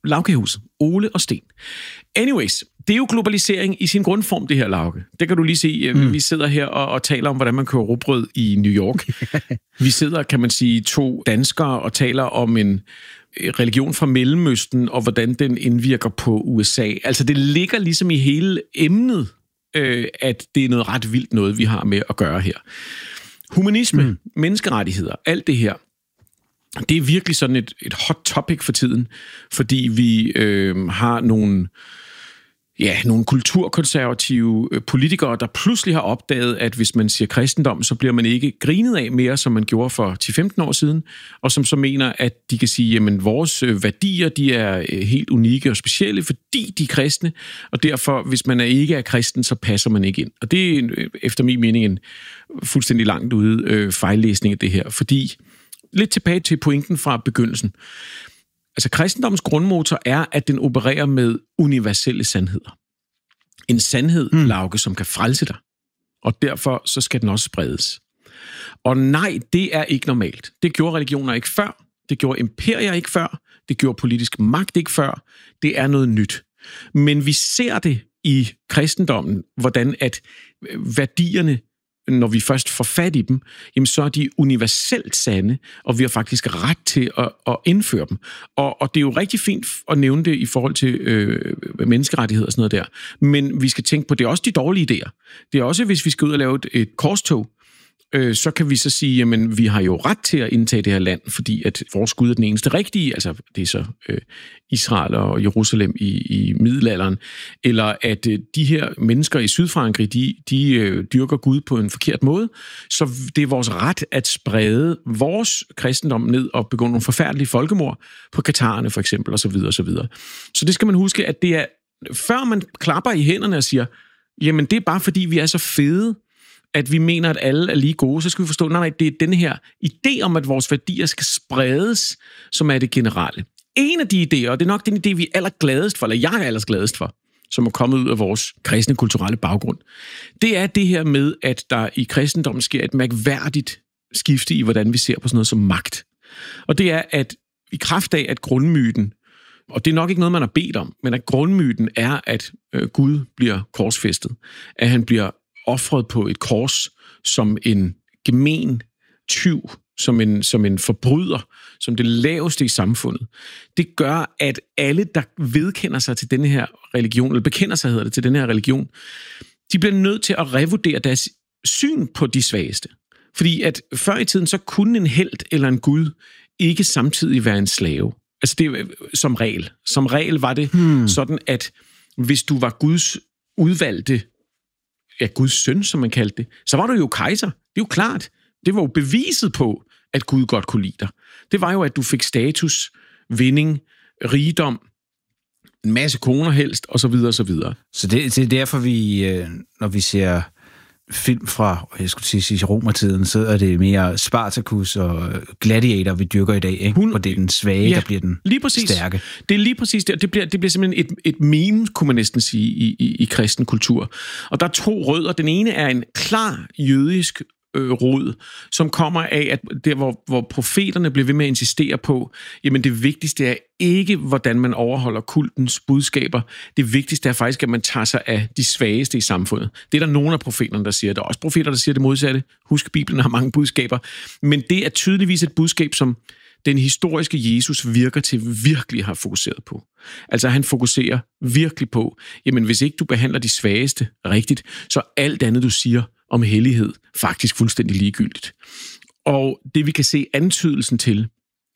Lagkagehuset. Ole og Sten. Anyways, det er jo globalisering i sin grundform, det her, Lauke. Det kan du lige se. Vi sidder her og taler om, hvordan man kører rugbrød i New York. Vi sidder, kan man sige, 2 danskere og taler om en religion fra Mellemøsten, og hvordan den indvirker på USA. Altså, det ligger ligesom i hele emnet, at det er noget ret vildt noget, vi har med at gøre her. Humanisme, menneskerettigheder, alt det her, det er virkelig sådan et hot topic for tiden, fordi vi har nogle kulturkonservative politikere, der pludselig har opdaget, at hvis man siger kristendom, så bliver man ikke grinet af mere, som man gjorde for 10-15 år siden, og som så mener, at de kan sige, jamen vores værdier, de er helt unikke og specielle, fordi de er kristne, og derfor, hvis man ikke er kristen, så passer man ikke ind. Og det er efter min mening en fuldstændig langt ude fejllæsning af det her, fordi lidt tilbage til pointen fra begyndelsen. Altså, kristendommens grundmotor er, at den opererer med universelle sandheder. En sandhed, Lauke, som kan frelse dig. Og derfor så skal den også spredes. Og nej, det er ikke normalt. Det gjorde religioner ikke før. Det gjorde imperier ikke før. Det gjorde politisk magt ikke før. Det er noget nyt. Men vi ser det i kristendommen, hvordan at værdierne, når vi først får fat i dem, jamen så er de universelt sande, og vi har faktisk ret til at indføre dem. Og det er jo rigtig fint at nævne det i forhold til menneskerettigheder og sådan noget der. Men vi skal tænke på, det er også de dårlige idéer. Det er også, hvis vi skal ud og lave et korstog, så kan vi så sige, jamen vi har jo ret til at indtage det her land, fordi at vores Gud er den eneste rigtige, altså det er så Israel og Jerusalem i middelalderen, eller at de her mennesker i Sydfrankrig, de dyrker Gud på en forkert måde, så det er vores ret at sprede vores kristendom ned og begå nogle forfærdelige folkemord på katarerne for eksempel, og så videre, og så videre. Så det skal man huske, at det er, før man klapper i hænderne og siger, jamen det er bare fordi vi er så fede, at vi mener, at alle er lige gode, så skal vi forstå, nej, det er den her idé om, at vores værdier skal spredes, som er det generelle. En af de idéer, og det er nok den idé, vi er allergladest for, eller jeg er allergladest for, som er kommet ud af vores kristne kulturelle baggrund, det er det her med, at der i kristendommen sker et mærkværdigt skifte i, hvordan vi ser på sådan noget som magt. Og det er, at i kraft af, at grundmyten, og det er nok ikke noget, man har bedt om, men at grundmyten er, at Gud bliver korsfæstet, at han bliver offret på et kors som en gemen tyv, som en forbryder, som det laveste i samfundet. Det gør, at alle, der vedkender sig til denne her religion, eller bekender sig, hedder det, til denne her religion, de bliver nødt til at revurdere deres syn på de svageste. Fordi at før i tiden, så kunne en helt eller en gud ikke samtidig være en slave. Altså det er som regel. Som regel var det sådan, at hvis du var Guds udvalgte, Guds søn, som man kaldte det, så var du jo kejser. Det er jo klart. Det var jo beviset på, at Gud godt kunne lide dig. Det var jo, at du fik status, vinding, rigdom, en masse koner helst, og så videre, og så videre. Så det er derfor, vi, når vi ser film fra, jeg skulle sige romertiden, så er det mere Spartacus og Gladiator, vi dyrker i dag, ikke? Og det er den svage, der bliver den stærke. Det er lige præcis det. Det bliver simpelthen et meme, kunne man næsten sige, i kristen kultur. Og der er 2 rødder. Den ene er en klar jødisk rod, som kommer af, at der, hvor profeterne bliver ved med at insistere på, jamen det vigtigste er ikke, hvordan man overholder kultens budskaber. Det vigtigste er faktisk, at man tager sig af de svageste i samfundet. Det er der nogle af profeterne, der siger. Der er også profeter, der siger det modsatte. Husk, Bibelen har mange budskaber. Men det er tydeligvis et budskab, som den historiske Jesus virker til virkelig har fokuseret på. Altså han fokuserer virkelig på, jamen hvis ikke du behandler de svageste rigtigt, så alt andet, du siger om hellighed, faktisk fuldstændig ligegyldigt. Og det vi kan se antydelsen til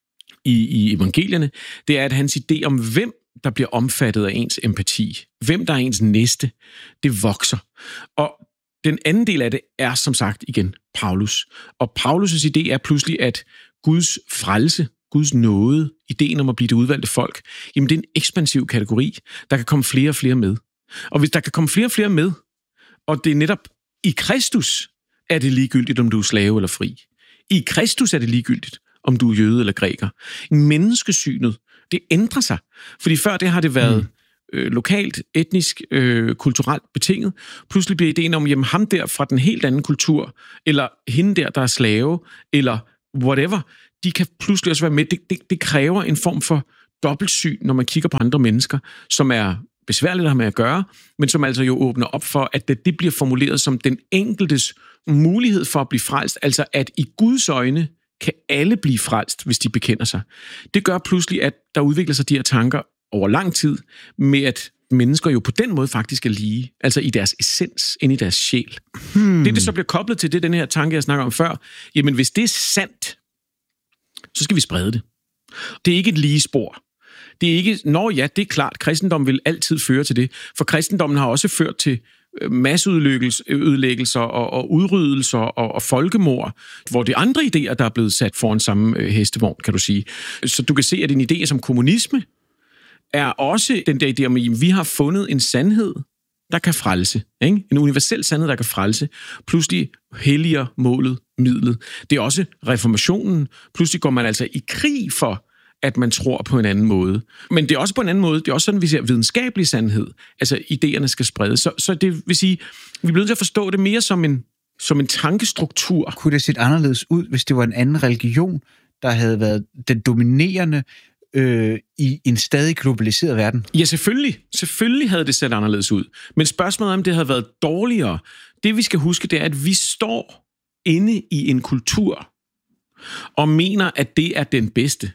i evangelierne, det er, at hans idé om, hvem der bliver omfattet af ens empati, hvem der er ens næste, det vokser. Og den anden del af det er, som sagt, igen, Paulus. Og Paulus' idé er pludselig, at Guds frelse, Guds nåde, ideen om at blive det udvalgte folk, jamen det er en ekspansiv kategori. Der kan komme flere og flere med. Og hvis der kan komme flere og flere med, og det er netop i Kristus, er det ligegyldigt, om du er slave eller fri. I Kristus er det ligegyldigt, om du er jøde eller græker. Menneskesynet, det ændrer sig. Fordi før det har det været lokalt, etnisk, kulturelt betinget. Pludselig bliver ideen om, jamen ham der fra den helt anden kultur, eller hende der er slave, eller whatever, de kan pludselig også være med. Det kræver en form for dobbeltsyn, når man kigger på andre mennesker, som er besværligt at have med at gøre, men som altså jo åbner op for, at det bliver formuleret som den enkeltes mulighed for at blive frelst, altså at i Guds øjne kan alle blive frelst, hvis de bekender sig. Det gør pludselig, at der udvikler sig de her tanker over lang tid, med at mennesker jo på den måde faktisk er lige, altså i deres essens, ind i deres sjæl. Det så bliver koblet til, det den her tanke, jeg snakker om før, jamen hvis det er sandt, så skal vi sprede det. Det er ikke et lige spor. Det er ikke, det er klart, kristendom vil altid føre til det, for kristendommen har også ført til masseødelæggelser og udryddelser og folkemord, hvor det er andre idéer, der er blevet sat foran samme hestevogn, kan du sige. Så du kan se, at en idé som kommunisme er også den der idé om, at vi har fundet en sandhed, der kan frelse. Ikke? En universel sandhed, der kan frelse. Pludselig helliger målet midlet. Det er også reformationen. Pludselig går man altså i krig for, at man tror på en anden måde. Men det er også på en anden måde, det er også sådan, vi ser videnskabelig sandhed. Altså, idéerne skal spredes. Så det vil sige, vi bliver nødt til at forstå det mere som en tankestruktur. Kunne det se anderledes ud, hvis det var en anden religion, der havde været den dominerende i en stadig globaliseret verden? Ja, selvfølgelig. Selvfølgelig havde det set anderledes ud. Men spørgsmålet om det havde været dårligere, det vi skal huske, det er, at vi står inde i en kultur og mener, at det er den bedste.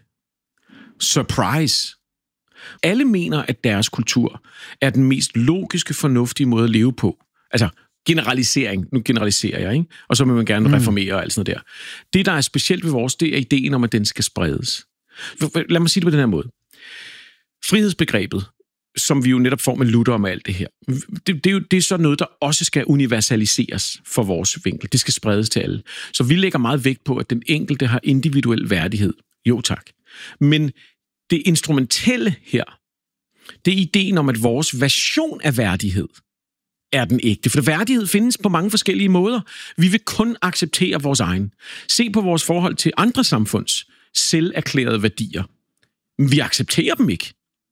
Surprise! Alle mener, at deres kultur er den mest logiske, fornuftige måde at leve på. Altså, generalisering. Nu generaliserer jeg, ikke? Og så vil man gerne reformere og alt sådan noget der. Det, der er specielt ved vores, det er ideen om, at den skal spredes. Lad mig sige det på den her måde. Frihedsbegrebet, som vi jo netop får med Luther og alt det her, det er så noget, der også skal universaliseres for vores vinkel. Det skal spredes til alle. Så vi lægger meget vægt på, at den enkelte har individuel værdighed. Jo tak. Men det instrumentelle her, det er ideen om, at vores version af værdighed er den ægte. For værdighed findes på mange forskellige måder. Vi vil kun acceptere vores egen. Se på vores forhold til andre samfunds selverklærede værdier. Vi accepterer dem ikke.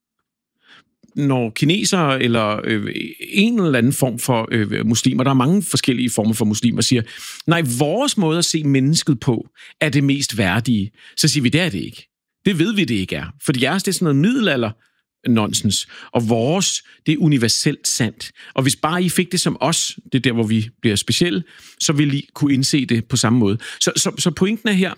Når kinesere eller en eller anden form for muslimer, der er mange forskellige former for muslimer, siger, nej, vores måde at se mennesket på er det mest værdige, så siger vi, det er det ikke. Det ved vi, det ikke er. For jeres, det er sådan noget middelalder nonsens, og vores, det er universelt sandt. Og hvis bare I fik det som os, det er der, hvor vi bliver specielle, så vil I kunne indse det på samme måde. Så pointen er her,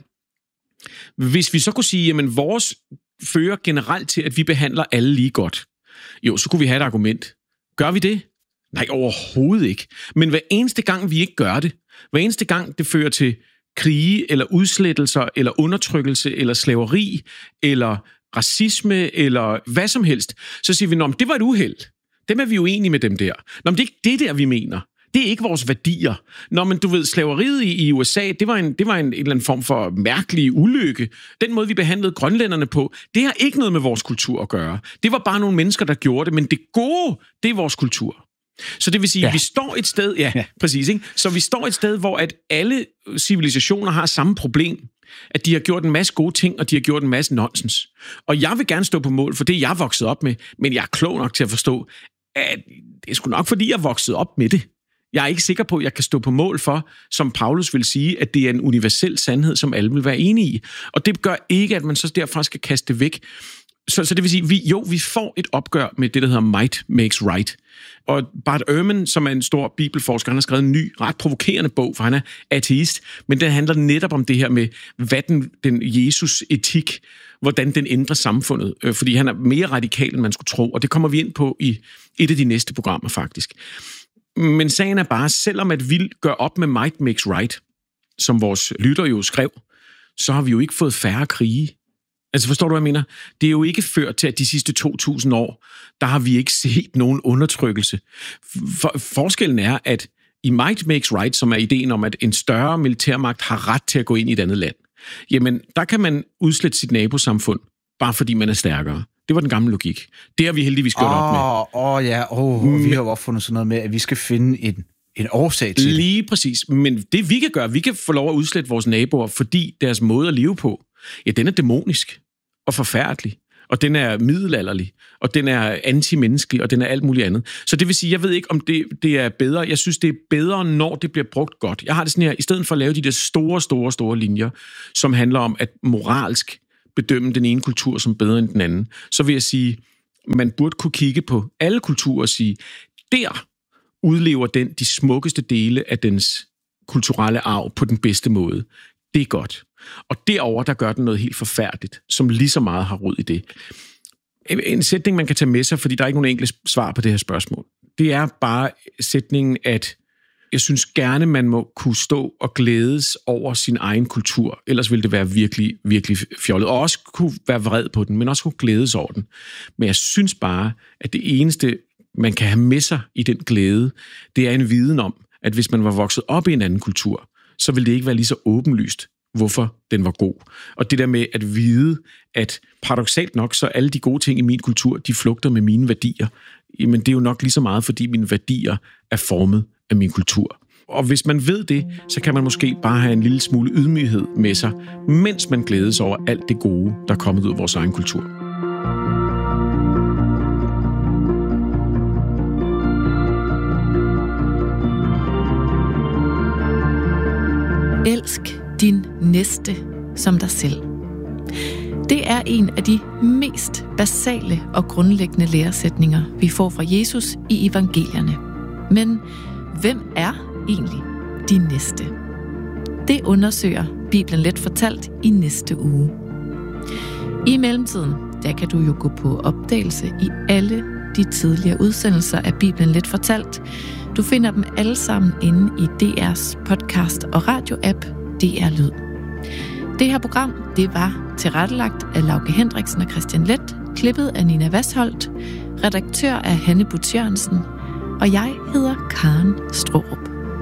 hvis vi så kunne sige, jamen vores fører generelt til, at vi behandler alle lige godt, jo, så kunne vi have et argument. Gør vi det? Nej, overhovedet ikke. Men hver eneste gang, vi ikke gør det, hver eneste gang, det fører til krige, eller udslettelser, eller undertrykkelse, eller slaveri, eller racisme, eller hvad som helst, så siger vi, det var et uheld. Dem er vi jo enige med dem der. Men det er ikke det der, vi mener. Det er ikke vores værdier. Men du ved, slaveriet i USA, det var en eller anden form for mærkelig ulykke. Den måde, vi behandlede grønlænderne på, det har ikke noget med vores kultur at gøre. Det var bare nogle mennesker, der gjorde det, men det gode, det er vores kultur. Så det vil sige, vi står et sted, præcis, ikke? Så vi står et sted, hvor at alle civilisationer har samme problem. At de har gjort en masse gode ting, og de har gjort en masse nonsens. Og jeg vil gerne stå på mål for det, jeg er vokset op med, men jeg er klog nok til at forstå, at det er sgu nok, fordi jeg er vokset op med det. Jeg er ikke sikker på, at jeg kan stå på mål for, som Paulus vil sige, at det er en universel sandhed, som alle vil være enige i. Og det gør ikke, at man så derfra skal kaste det væk. Så det vil sige, vi får et opgør med det, der hedder might makes right. Og Bart Ehrman, som er en stor bibelforsker, han har skrevet en ny, ret provokerende bog, for han er ateist, men den handler netop om det her med, hvad den Jesus-etik, hvordan den ændrer samfundet, fordi han er mere radikal, end man skulle tro, og det kommer vi ind på i et af de næste programmer, faktisk. Men sagen er bare, selvom at vi gør op med might makes right, som vores lytter jo skrev, så har vi jo ikke fået færre krige. Altså forstår du, hvad jeg mener? Det er jo ikke ført til, at de sidste 2.000 år, der har vi ikke set nogen undertrykkelse. Forskellen er, at i might makes right, som er ideen om, at en større militærmagt har ret til at gå ind i et andet land, jamen der kan man udslette sit nabosamfund, bare fordi man er stærkere. Det var den gamle logik. Det har vi heldigvis gjort op med. Vi har jo opfundet sådan noget med, at vi skal finde en årsag til lige præcis. Men det vi kan gøre, vi kan få lov at udslette vores naboer, fordi deres måde at leve på, den er dæmonisk og forfærdelig, og den er middelalderlig, og den er antimenneskelig, og den er alt muligt andet. Så det vil sige, jeg ved ikke, om det er bedre. Jeg synes, det er bedre, når det bliver brugt godt. Jeg har det sådan her, i stedet for at lave de der store linjer, som handler om, at moralsk bedømme den ene kultur som bedre end den anden. Så vil jeg sige, man burde kunne kigge på alle kulturer og sige, der udlever den de smukkeste dele af dens kulturelle arv på den bedste måde. Det er godt. Og derover der gør den noget helt forfærdeligt, som lige så meget har rod i det. En sætning, man kan tage med sig, fordi der er ikke nogen enkle svar på det her spørgsmål, det er bare sætningen, at jeg synes gerne, man må kunne stå og glædes over sin egen kultur. Ellers ville det være virkelig, virkelig fjollet. Og også kunne være vred på den, men også kunne glædes over den. Men jeg synes bare, at det eneste, man kan have med sig i den glæde, det er en viden om, at hvis man var vokset op i en anden kultur, så ville det ikke være lige så åbenlyst, hvorfor den var god. Og det der med at vide, at paradoksalt nok, så alle de gode ting i min kultur, de flugter med mine værdier. Jamen det er jo nok lige så meget, fordi mine værdier er formet af min kultur. Og hvis man ved det, så kan man måske bare have en lille smule ydmyghed med sig, mens man glædes over alt det gode, der er kommet ud af vores egen kultur. Elsk din næste som dig selv. Det er en af de mest basale og grundlæggende læresætninger, vi får fra Jesus i evangelierne. Men hvem er egentlig din næste? Det undersøger Bibelen Let fortalt i næste uge. I mellemtiden, der kan du jo gå på opdagelse i alle de tidligere udsendelser af Bibelen Let fortalt. Du finder dem alle sammen inde i DR's podcast og radioapp DR Lyd. Det her program, det var tilrettelagt af Lauke Hendriksen og Christian Leth, klippet af Nina Vasholdt, redaktør af Hanne Butz Jørgensen, og jeg hedder Karen Straarup.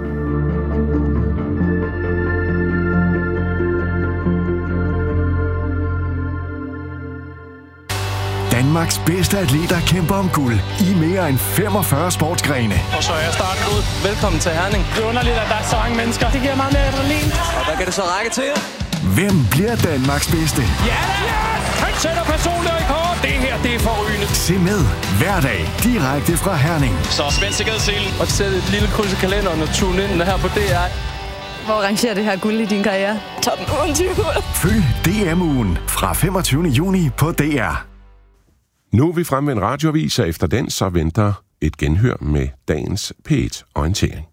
Danmarks bedste atleter kæmper om guld i mere end 45 sportsgrene. Og så er starten ud. Velkommen til Herning. Det er underligt, at der er så mange mennesker. Det giver meget mere adrenalin. Og hvad kan det så række til? Hvem bliver Danmarks bedste? Ja! Han sætter personlig rekord. Det her, det er forrygende. Se med hver dag direkte fra Herning. Så spænd sikkerhedsselen. Og sæt et lille kryds i kalenderen og tune ind her på DR. Hvor rangerer det her guld i din karriere? Top 28. Følg DM-ugen fra 25. juni på DR. Nu er vi fremme ved en radioavis, og efter den så venter et genhør med dagens P1-orientering.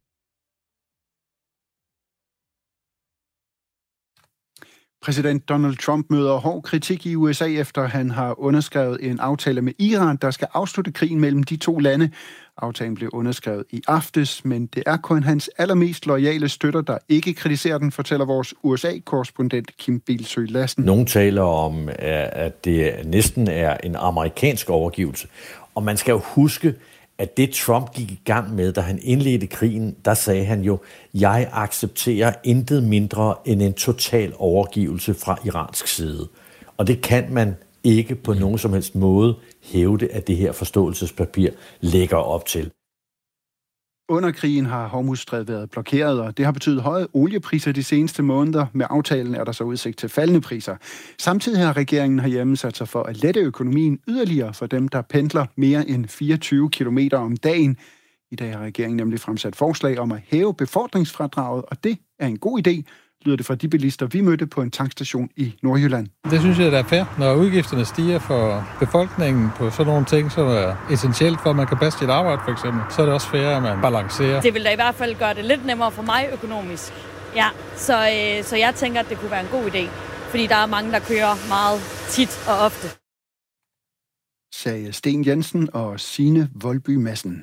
Præsident Donald Trump møder hård kritik i USA, efter han har underskrevet en aftale med Iran, der skal afslutte krigen mellem de to lande. Aftalen blev underskrevet i aftes, men det er kun hans allermest loyale støtter, der ikke kritiserer den, fortæller vores USA-korrespondent Kim Bilsøe Lassen. Nogle taler om, at det næsten er en amerikansk overgivelse. Og man skal jo huske, at det Trump gik i gang med, da han indledte krigen, der sagde han jo, jeg accepterer intet mindre end en total overgivelse fra iransk side. Og det kan man ikke på nogen som helst måde hævde, at det her forståelsespapir lægger op til. Under krigen har Hormuzstrædet været blokeret, og det har betydet høje oliepriser de seneste måneder. Med aftalen er der så udsigt til faldende priser. Samtidig har regeringen herhjemme sat sig for at lette økonomien yderligere for dem, der pendler mere end 24 kilometer om dagen. I dag har regeringen nemlig fremsat forslag om at hæve befordringsfradraget, og det er en god idé, lyder det fra de bilister, vi mødte på en tankstation i Nordjylland. Det synes jeg, der er fair. Når udgifterne stiger for befolkningen på sådan nogle ting, som er essentielt for, at man kan passe sit arbejde for eksempel, så er det også fair, at man balancerer. Det vil da i hvert fald gøre det lidt nemmere for mig økonomisk. Ja, så jeg tænker, at det kunne være en god idé, fordi der er mange, der kører meget tit og ofte. Sagde Sten Jensen og Signe Voldby Madsen.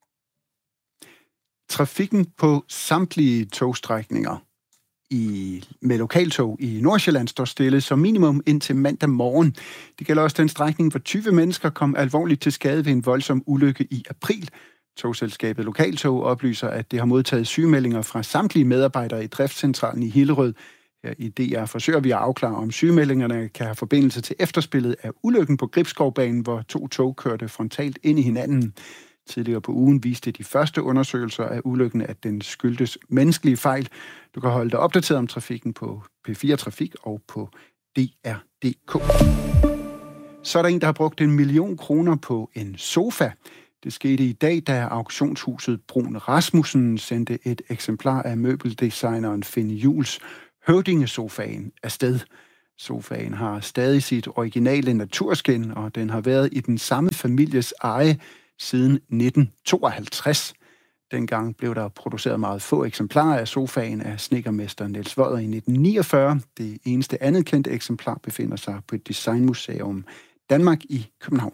Trafikken på samtlige togstrækninger med lokaltog i Nordsjælland står stille som minimum indtil mandag morgen. Det gælder også den strækning, hvor 20 mennesker kom alvorligt til skade ved en voldsom ulykke i april. Togselskabet Lokaltog oplyser, at det har modtaget sygemeldinger fra samtlige medarbejdere i driftscentralen i Hillerød. Her i DR forsøger vi at afklare, om sygemeldingerne kan have forbindelse til efterspillet af ulykken på Gribskovbanen, hvor 2 tog kørte frontalt ind i hinanden. Tidligere på ugen viste de første undersøgelser af ulykken, at den skyldtes menneskelige fejl. Du kan holde dig opdateret om trafikken på P4 Trafik og på DR.dk. Så er der en, der har brugt 1 million kroner på en sofa. Det skete i dag, da auktionshuset Brun Rasmussen sendte et eksemplar af møbeldesigneren Finn Juhls Høvdingesofaen afsted. Sofaen har stadig sit originale naturskin, og den har været i den samme families eje siden 1952. Dengang blev der produceret meget få eksemplarer af sofaen af snedkermester Niels Vodder i 1949. Det eneste andet kendte eksemplar befinder sig på et designmuseum Danmark i København.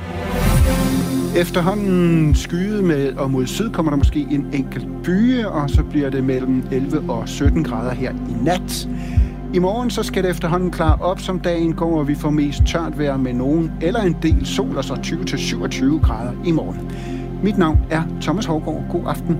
Efterhånden skyet med, og mod syd kommer der måske en enkelt byge, og så bliver det mellem 11 og 17 grader her i nat. I morgen så skal det efterhånden klare op, som dagen går, og vi får mest tørt vejr med nogen eller en del sol, og så 20-27 grader i morgen. Mit navn er Thomas Hougaard. God aften.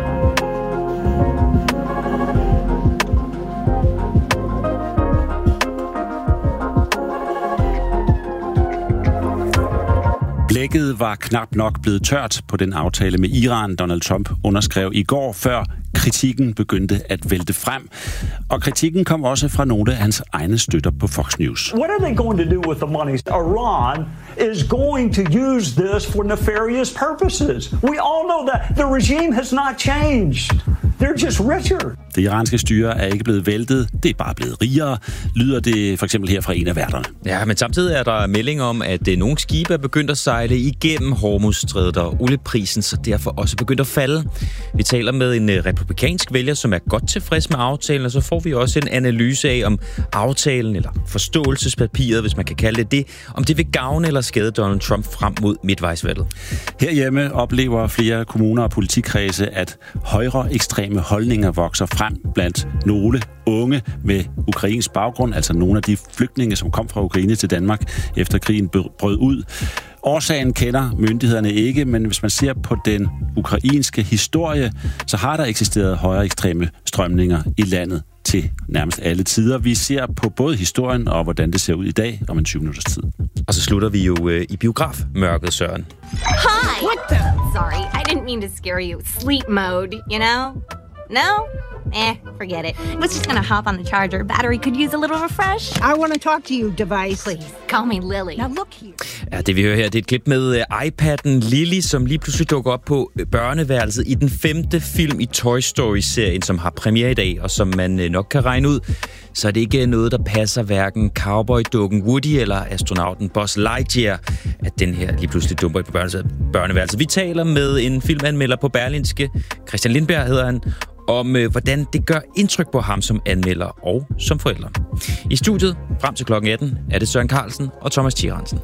Blækket var knap nok blevet tørt på den aftale med Iran, Donald Trump underskrev i går, før kritikken begyndte at vælte frem. Og kritikken kom også fra nogle af hans egne støtter på Fox News. What are they going to do with the money? Iran is going to use this for nefarious purposes. We all know that. The regime has not changed. They're just richer. Det iranske styre er ikke blevet væltet, det er bare blevet rigere, lyder det for eksempel her fra en af værterne. Ja, men samtidig er der melding om, at nogle skibe er begyndt at sejle igennem Hormuzstrædet, og olieprisen så derfor også begyndt at falde. Vi taler med en republikansk vælger, som er godt tilfreds med aftalen, og så får vi også en analyse af, om aftalen, eller forståelsespapiret, hvis man kan kalde det, om det vil gavne eller skade Donald Trump frem mod midtvejsvalget. Herhjemme oplever flere kommuner og politikredse, at højre ekstreme holdninger vokser frem blandt nogle unge med ukrainsk baggrund, altså nogle af de flygtninge, som kom fra Ukraine til Danmark efter krigen brød ud. Årsagen kender myndighederne ikke, men hvis man ser på den ukrainske historie, så har der eksisteret højere ekstreme strømninger i landet til nærmest alle tider. Vi ser på både historien og hvordan det ser ud i dag om en 20 minutters tid. Og så slutter vi jo i biografmørket, Søren. Hi! What the? Sorry, I didn't mean to scare you. Sleep mode, you know? No? Forget it. I was just gonna hop on the charger. Battery could use a little refresh. I want to talk to you, device. Please, call me Lily. Now look here. Ja, det vi hører her, det er et klip med iPad'en Lily, som lige pludselig dukker op på børneværelset i den 5. film i Toy Story-serien, som har premiere i dag, og som man nok kan regne ud, så er det ikke noget, der passer hverken cowboy-dukken Woody eller astronauten Buzz Lightyear, at den her lige pludselig dumper på børneværelset. Vi taler med en filmanmelder på Berlingske, Christian Lindberg hedder han, om hvordan det gør indtryk på ham som anmelder og som forælder. I studiet frem til klokken 18 er det Søren Carlsen og Thomas Tierensen.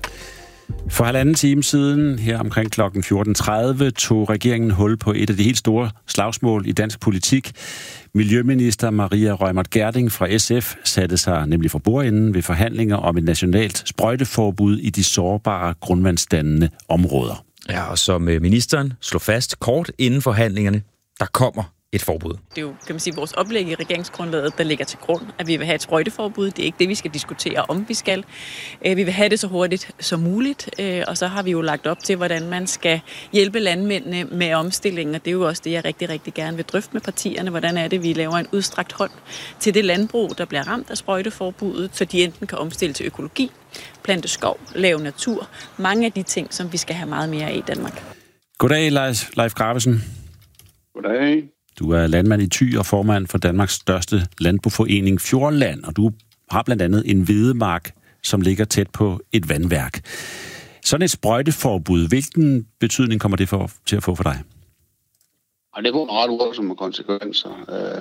For 1,5 time siden, her omkring klokken 14.30, tog regeringen hul på et af de helt store slagsmål i dansk politik. Miljøminister Maria Reumert Gjerding fra SF satte sig nemlig for bordenden ved forhandlinger om et nationalt sprøjteforbud i de sårbare grundvandsdannende områder. Ja, og som ministeren slog fast kort inden forhandlingerne, der kommer et forbud. Det er jo, kan man sige, vores oplæg i regeringsgrundlaget, der ligger til grund, at vi vil have et sprøjteforbud. Det er ikke det, vi skal diskutere, om vi skal. Vi vil have det så hurtigt som muligt, og så har vi jo lagt op til, hvordan man skal hjælpe landmændene med omstillingen, og det er jo også det, jeg rigtig, rigtig gerne vil drøfte med partierne. Hvordan er det, vi laver en udstrakt hånd til det landbrug, der bliver ramt af sprøjteforbuddet, så de enten kan omstille til økologi, plante skov, lave natur. Mange af de ting, som vi skal have meget mere af i Danmark. Goddag, Leif Gravesen. Goddag. Du er landmand i Thy og formand for Danmarks største landboforening Fjordland, og du har blandt andet en hvedemark, som ligger tæt på et vandværk. Sådan et sprøjteforbud, hvilken betydning kommer det til at få for dig? Og det får en ret voldsomme konsekvenser.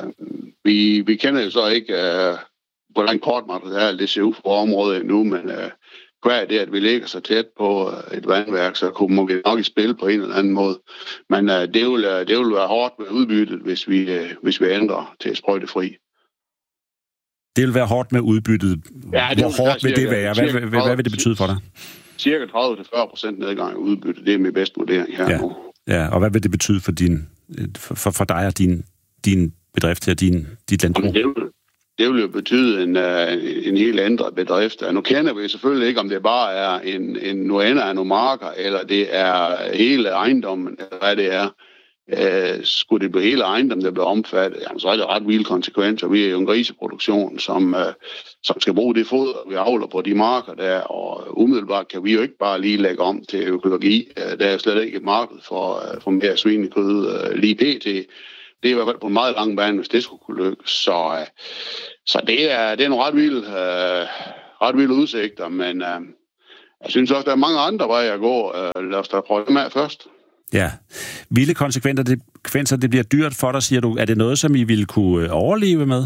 Vi kender jo så ikke, hvordan kortmaterialet det ser ud for området endnu, men hver det, at vi ligger så tæt på et vandværk, så kommer vi nok i spil på en eller anden måde. Men det vil være hårdt med udbyttet, hvis vi ændrer til sprøjtefri. Det vil være hårdt med udbyttet. Ja, hvor hårdt vil det være? Hvad vil det betyde for dig? Cirka 30-40% nedgang i udbyttet. Det er min bedste vurdering her nu. Ja, og hvad vil det betyde for dig og din bedrift og dit landbrug? Det vil jo betyde en helt ændret bedrift. Nu kender vi selvfølgelig ikke, om det bare er nu ender af nogle marker, eller det er hele ejendommen, eller hvad det er. Skulle det blive hele ejendommen, der bliver omfattet, jamen, så er det ret vilde konsekvenser. Vi er jo en griseproduktion, som skal bruge det foder, vi avler på de marker der, og umiddelbart kan vi jo ikke bare lige lægge om til økologi. Der er jo slet ikke et marked for mere svinekød lige pt. Det er i hvert fald på en meget lang bane, hvis det skulle kunne lykkes. Så det er nogle ret vilde ret vilde udsigter, men jeg synes også, der er mange andre veje at gå. Lad os da prøve dem af først. Ja. Vilde konsekvenser, det bliver dyrt for dig, siger du. Er det noget, som I ville kunne overleve med?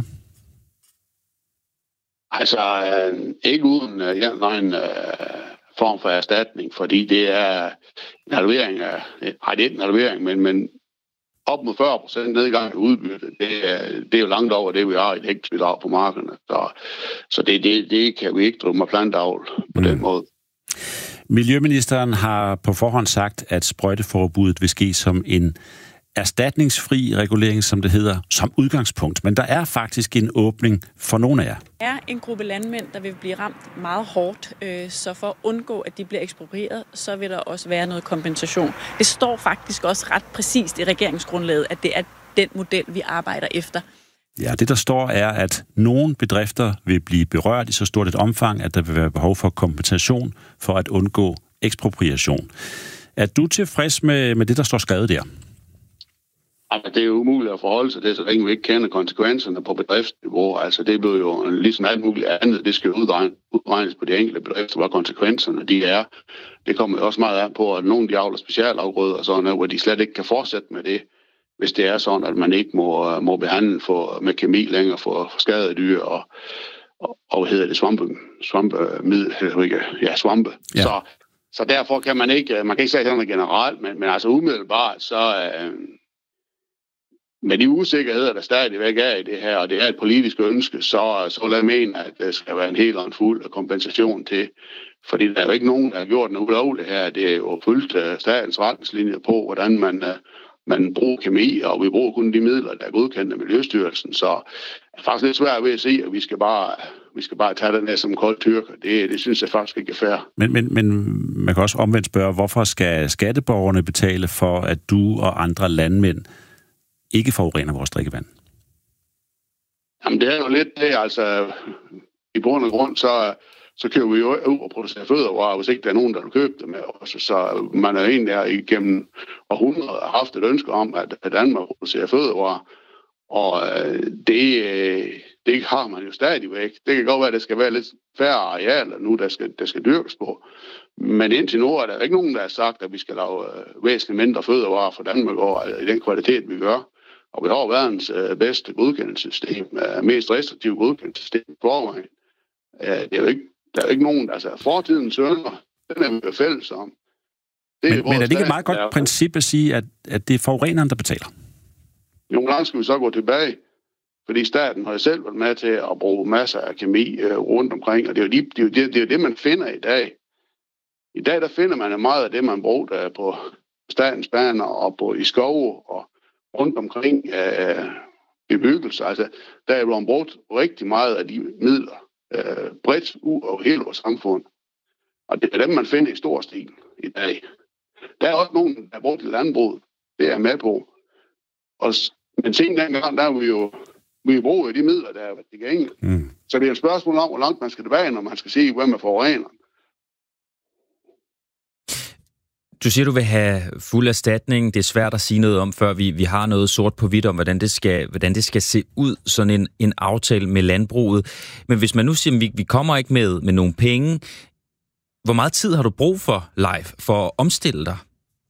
Altså, ikke uden en form for erstatning, fordi det er en halvering af... Nej, det er ikke en halvering, men op mod 40% nedgang i udbytte, det er jo langt over det, vi har i et hægtsbidrag på markederne. Så det kan vi ikke drive med plantavl på den måde. Miljøministeren har på forhånd sagt, at sprøjteforbuddet vil ske som en erstatningsfri regulering, som det hedder, som udgangspunkt. Men der er faktisk en åbning for nogle af jer. Der er en gruppe landmænd, der vil blive ramt meget hårdt, så for at undgå, at de bliver eksproprieret, så vil der også være noget kompensation. Det står faktisk også ret præcist i regeringsgrundlaget, at det er den model, vi arbejder efter. Ja, det der står er, at nogle bedrifter vil blive berørt i så stort et omfang, at der vil være behov for kompensation for at undgå ekspropriation. Er du tilfreds med det, der står skrevet der? Altså, det er jo umuligt at forholde sig til, så længe vi ikke kender konsekvenserne på bedriftsniveau. Altså, det bliver jo ligesom alt muligt andet. Det skal udregnes på de enkelte bedrifter, hvad konsekvenserne de er. Det kommer jo også meget an på, at nogle de avler specialafgrøder og sådan noget, hvor de slet ikke kan fortsætte med det, hvis det er sådan, at man ikke må behandle med kemi længere for skadede dyr og hvad hedder det, svampemiddel, svampe. Ja. Så derfor kan man ikke sige sådan generelt, men altså umiddelbart, så med de usikkerheder, der stadigvæk er i det her, og det er et politisk ønske, så vil jeg mene, at der skal være en helt og en fuld kompensation til. Fordi der er jo ikke nogen, der har gjort noget ulovligt her. Det er jo fuldt statens retningslinjer på, hvordan man bruger kemi, og vi bruger kun de midler, der er godkendt af Miljøstyrelsen. Så det er faktisk lidt svært ved at se, at vi skal bare tage den her som kold tyrker. Det synes jeg faktisk ikke er fair. Men man kan også omvendt spørge, hvorfor skal skatteborgerne betale for, at du og andre landmænd ikke forurener vores drikkevand? Jamen, det er jo lidt det, altså i bund og grund, så køber vi jo ud og producerer fødevarer, hvis ikke der er nogen, der vil købe dem. Så man er egentlig igennem århundreder haft et ønske om, at Danmark producerer fødevarer, og det har man jo stadigvæk. Det kan godt være, at det skal være lidt færre arealer nu, der skal dyrkes på. Men indtil nu er der ikke nogen, der har sagt, at vi skal lave væsentligt mindre fødevarer for Danmark og i den kvalitet, vi gør. Og vi har verdens bedste godkendelsessystem, mest restriktive godkendelsessystem i forvejen. Der er jo ikke nogen, altså fortidens sønder, den er vi jo fælles om. Men er det ikke et meget godt princip at sige, at det er forureneren, der betaler? Nogle gange skal vi så gå tilbage, fordi staten har jo selv været med til at bruge masser af kemi rundt omkring, og det er jo det, man finder i dag. I dag der finder man meget af det, man bruger på statens baner og i skove og rundt omkring bebyggelser. Altså, der er blevet brugt rigtig meget af de midler bredt ud over hele vores samfund. Og det er dem, man finder i stor stil i dag. Der er også nogen, der er brugt i landbruget. Det er jeg med på. Men siden dengang, der er vi bruger de midler, der er tilgængelige. Så det er et spørgsmål om, hvor langt man skal tilbage, når man skal se, hvem er forurener. Du siger, du vil have fuld erstatning. Det er svært at sige noget om, før vi har noget sort på hvidt om, hvordan det skal se ud, sådan en aftale med landbruget. Men hvis man nu siger, at vi kommer ikke med nogen penge, hvor meget tid har du brug for, Leif, for at omstille dig?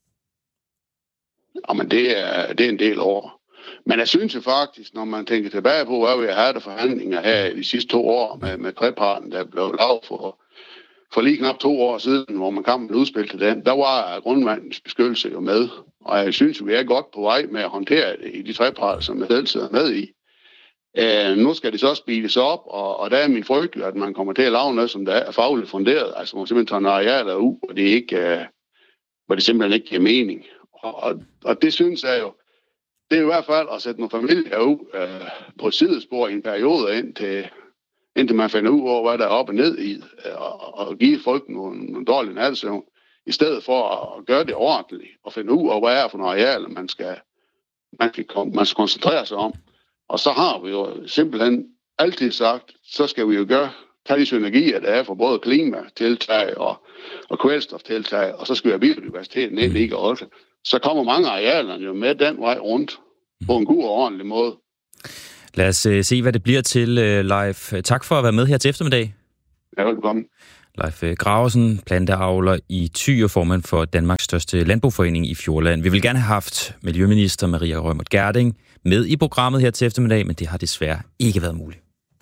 Jamen, det er en del år. Men jeg synes jo faktisk, når man tænker tilbage på, hvad vi har haft af forhandlinger her i de sidste 2 år med treparten, der blev lavet for lige knap 2 år siden, hvor man kom med et udspil til den, der var grundvandens beskyttelse jo med. Og jeg synes, vi er godt på vej med at håndtere det i de treparter, som jeg selv sidder med i. Nu skal det så speedes op, og der er min frygt, at man kommer til at lave noget, som der er fagligt funderet. Altså man simpelthen tager en arealer ud, hvor det simpelthen ikke giver mening. Og det synes jeg jo, det er i hvert fald at sætte nogle familier ud på et sidespor i en periode, indtil man finder ud af, hvad der er op og ned i, og give folk nogle dårlige nattesøvn, i stedet for at gøre det ordentligt, og finde ud af, hvad er for nogle arealer, man skal koncentrere sig om. Og så har vi jo simpelthen altid sagt, så skal vi jo tage de synergier, der er for både klimatiltag og kvælstoftiltag, og så skal vi have biodiversiteten ind i også. Så kommer mange arealerne jo med den vej rundt på en god og ordentlig måde. Lad os se, hvad det bliver til, Leif. Tak for at være med her til eftermiddag. Ja, velkommen. Leif Graversen, planteavler i Thy og formand for Danmarks største landboforening i Fjordland. Vi vil gerne have haft miljøminister Maria Reumert Gjerding med i programmet her til eftermiddag, men det har desværre ikke været muligt.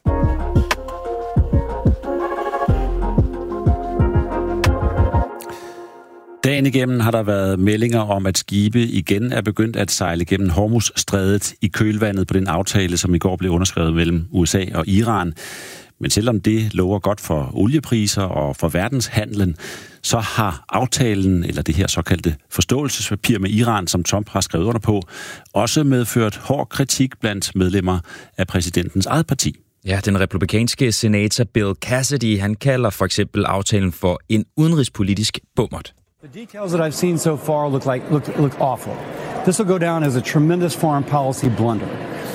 Dagen igennem har der været meldinger om, at skibe igen er begyndt at sejle gennem Hormuzstrædet i kølvandet på den aftale, som i går blev underskrevet mellem USA og Iran. Men selvom det lover godt for oliepriser og for verdenshandlen, så har aftalen, eller det her såkaldte forståelsespapir med Iran, som Trump har skrevet under på, også medført hård kritik blandt medlemmer af præsidentens eget parti. Ja, den republikanske senator Bill Cassidy, han kalder for eksempel aftalen for en udenrigspolitisk bummert. The details that I've seen so far look awful. This will go down as a tremendous foreign policy blunder.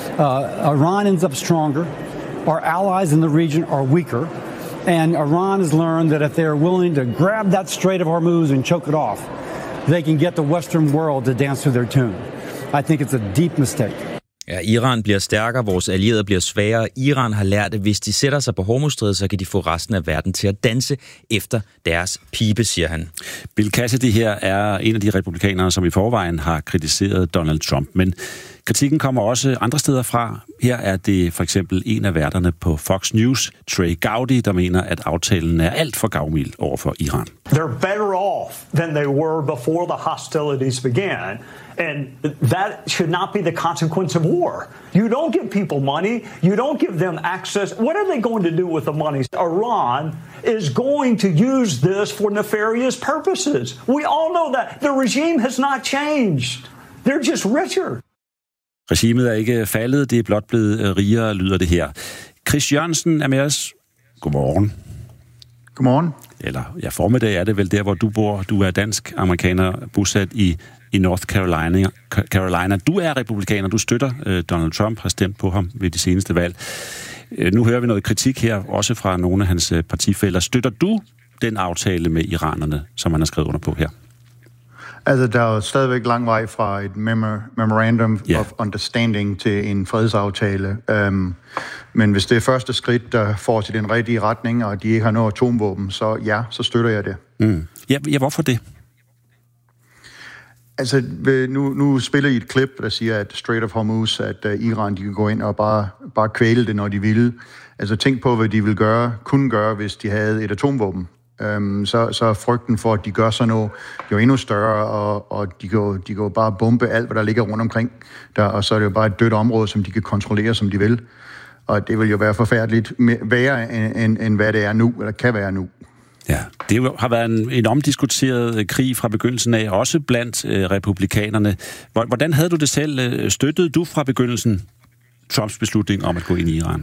Iran ends up stronger. Our allies in the region are weaker. And Iran has learned that if they're willing to grab that Strait of Hormuz and choke it off, they can get the Western world to dance to their tune. I think it's a deep mistake. Ja, Iran bliver stærkere, vores allierede bliver svagere. Iran har lært, at hvis de sætter sig på Hormuzstrædet, så kan de få resten af verden til at danse efter deres pibe, siger han. Bill Cassidy her er en af de republikanere, som i forvejen har kritiseret Donald Trump. Men kritikken kommer også andre steder fra. Her er det for eksempel en af værterne på Fox News, Trey Gowdy, der mener, at aftalen er alt for gavmild over for Iran. They're better off than they were before the hostilities began. And that should not be the consequence of war. You don't give people money. You don't give them access. What are they going to do with the money? Iran is going to use this for nefarious purposes. We all know that. The regime has not changed. They're just richer. Regimet er ikke faldet, det er blot blevet rigere, lyder det her. Chris Jørgensen er med os. Godmorgen. Godmorgen. Eller ja, formiddag er det vel der, hvor du bor. Du er dansk-amerikaner, bosat i North Carolina. Du er republikaner, du støtter Donald Trump, har stemt på ham ved de seneste valg. Nu hører vi noget kritik her, også fra nogle af hans partifæller. Støtter du den aftale med iranerne, som han har skrevet under på her? Altså, der er jo stadigvæk lang vej fra et memorandum of understanding til en fredsaftale. Men hvis det er første skridt, der får til den rigtige retning, og de ikke har noget atomvåben, så støtter jeg det. Mm. Ja, hvorfor det? Altså, nu spiller I et klip, der siger, at Strait of Hormuz, at Iran de kan gå ind og bare kvæle det, når de vil. Altså, tænk på, hvad de ville kunne gøre, hvis de havde et atomvåben. Så frygten for, at de gør sådan noget, jo endnu større, og de kan jo bare bombe alt, hvad der ligger rundt omkring der, og så er det jo bare et dødt område, som de kan kontrollere, som de vil. Og det vil jo være forfærdeligt værre, end hvad det er nu, eller kan være nu. Ja, det har været en omdiskuteret krig fra begyndelsen af, også blandt republikanerne. Hvordan havde du det selv? Støttede du fra begyndelsen Trumps beslutning om at gå ind i Iran?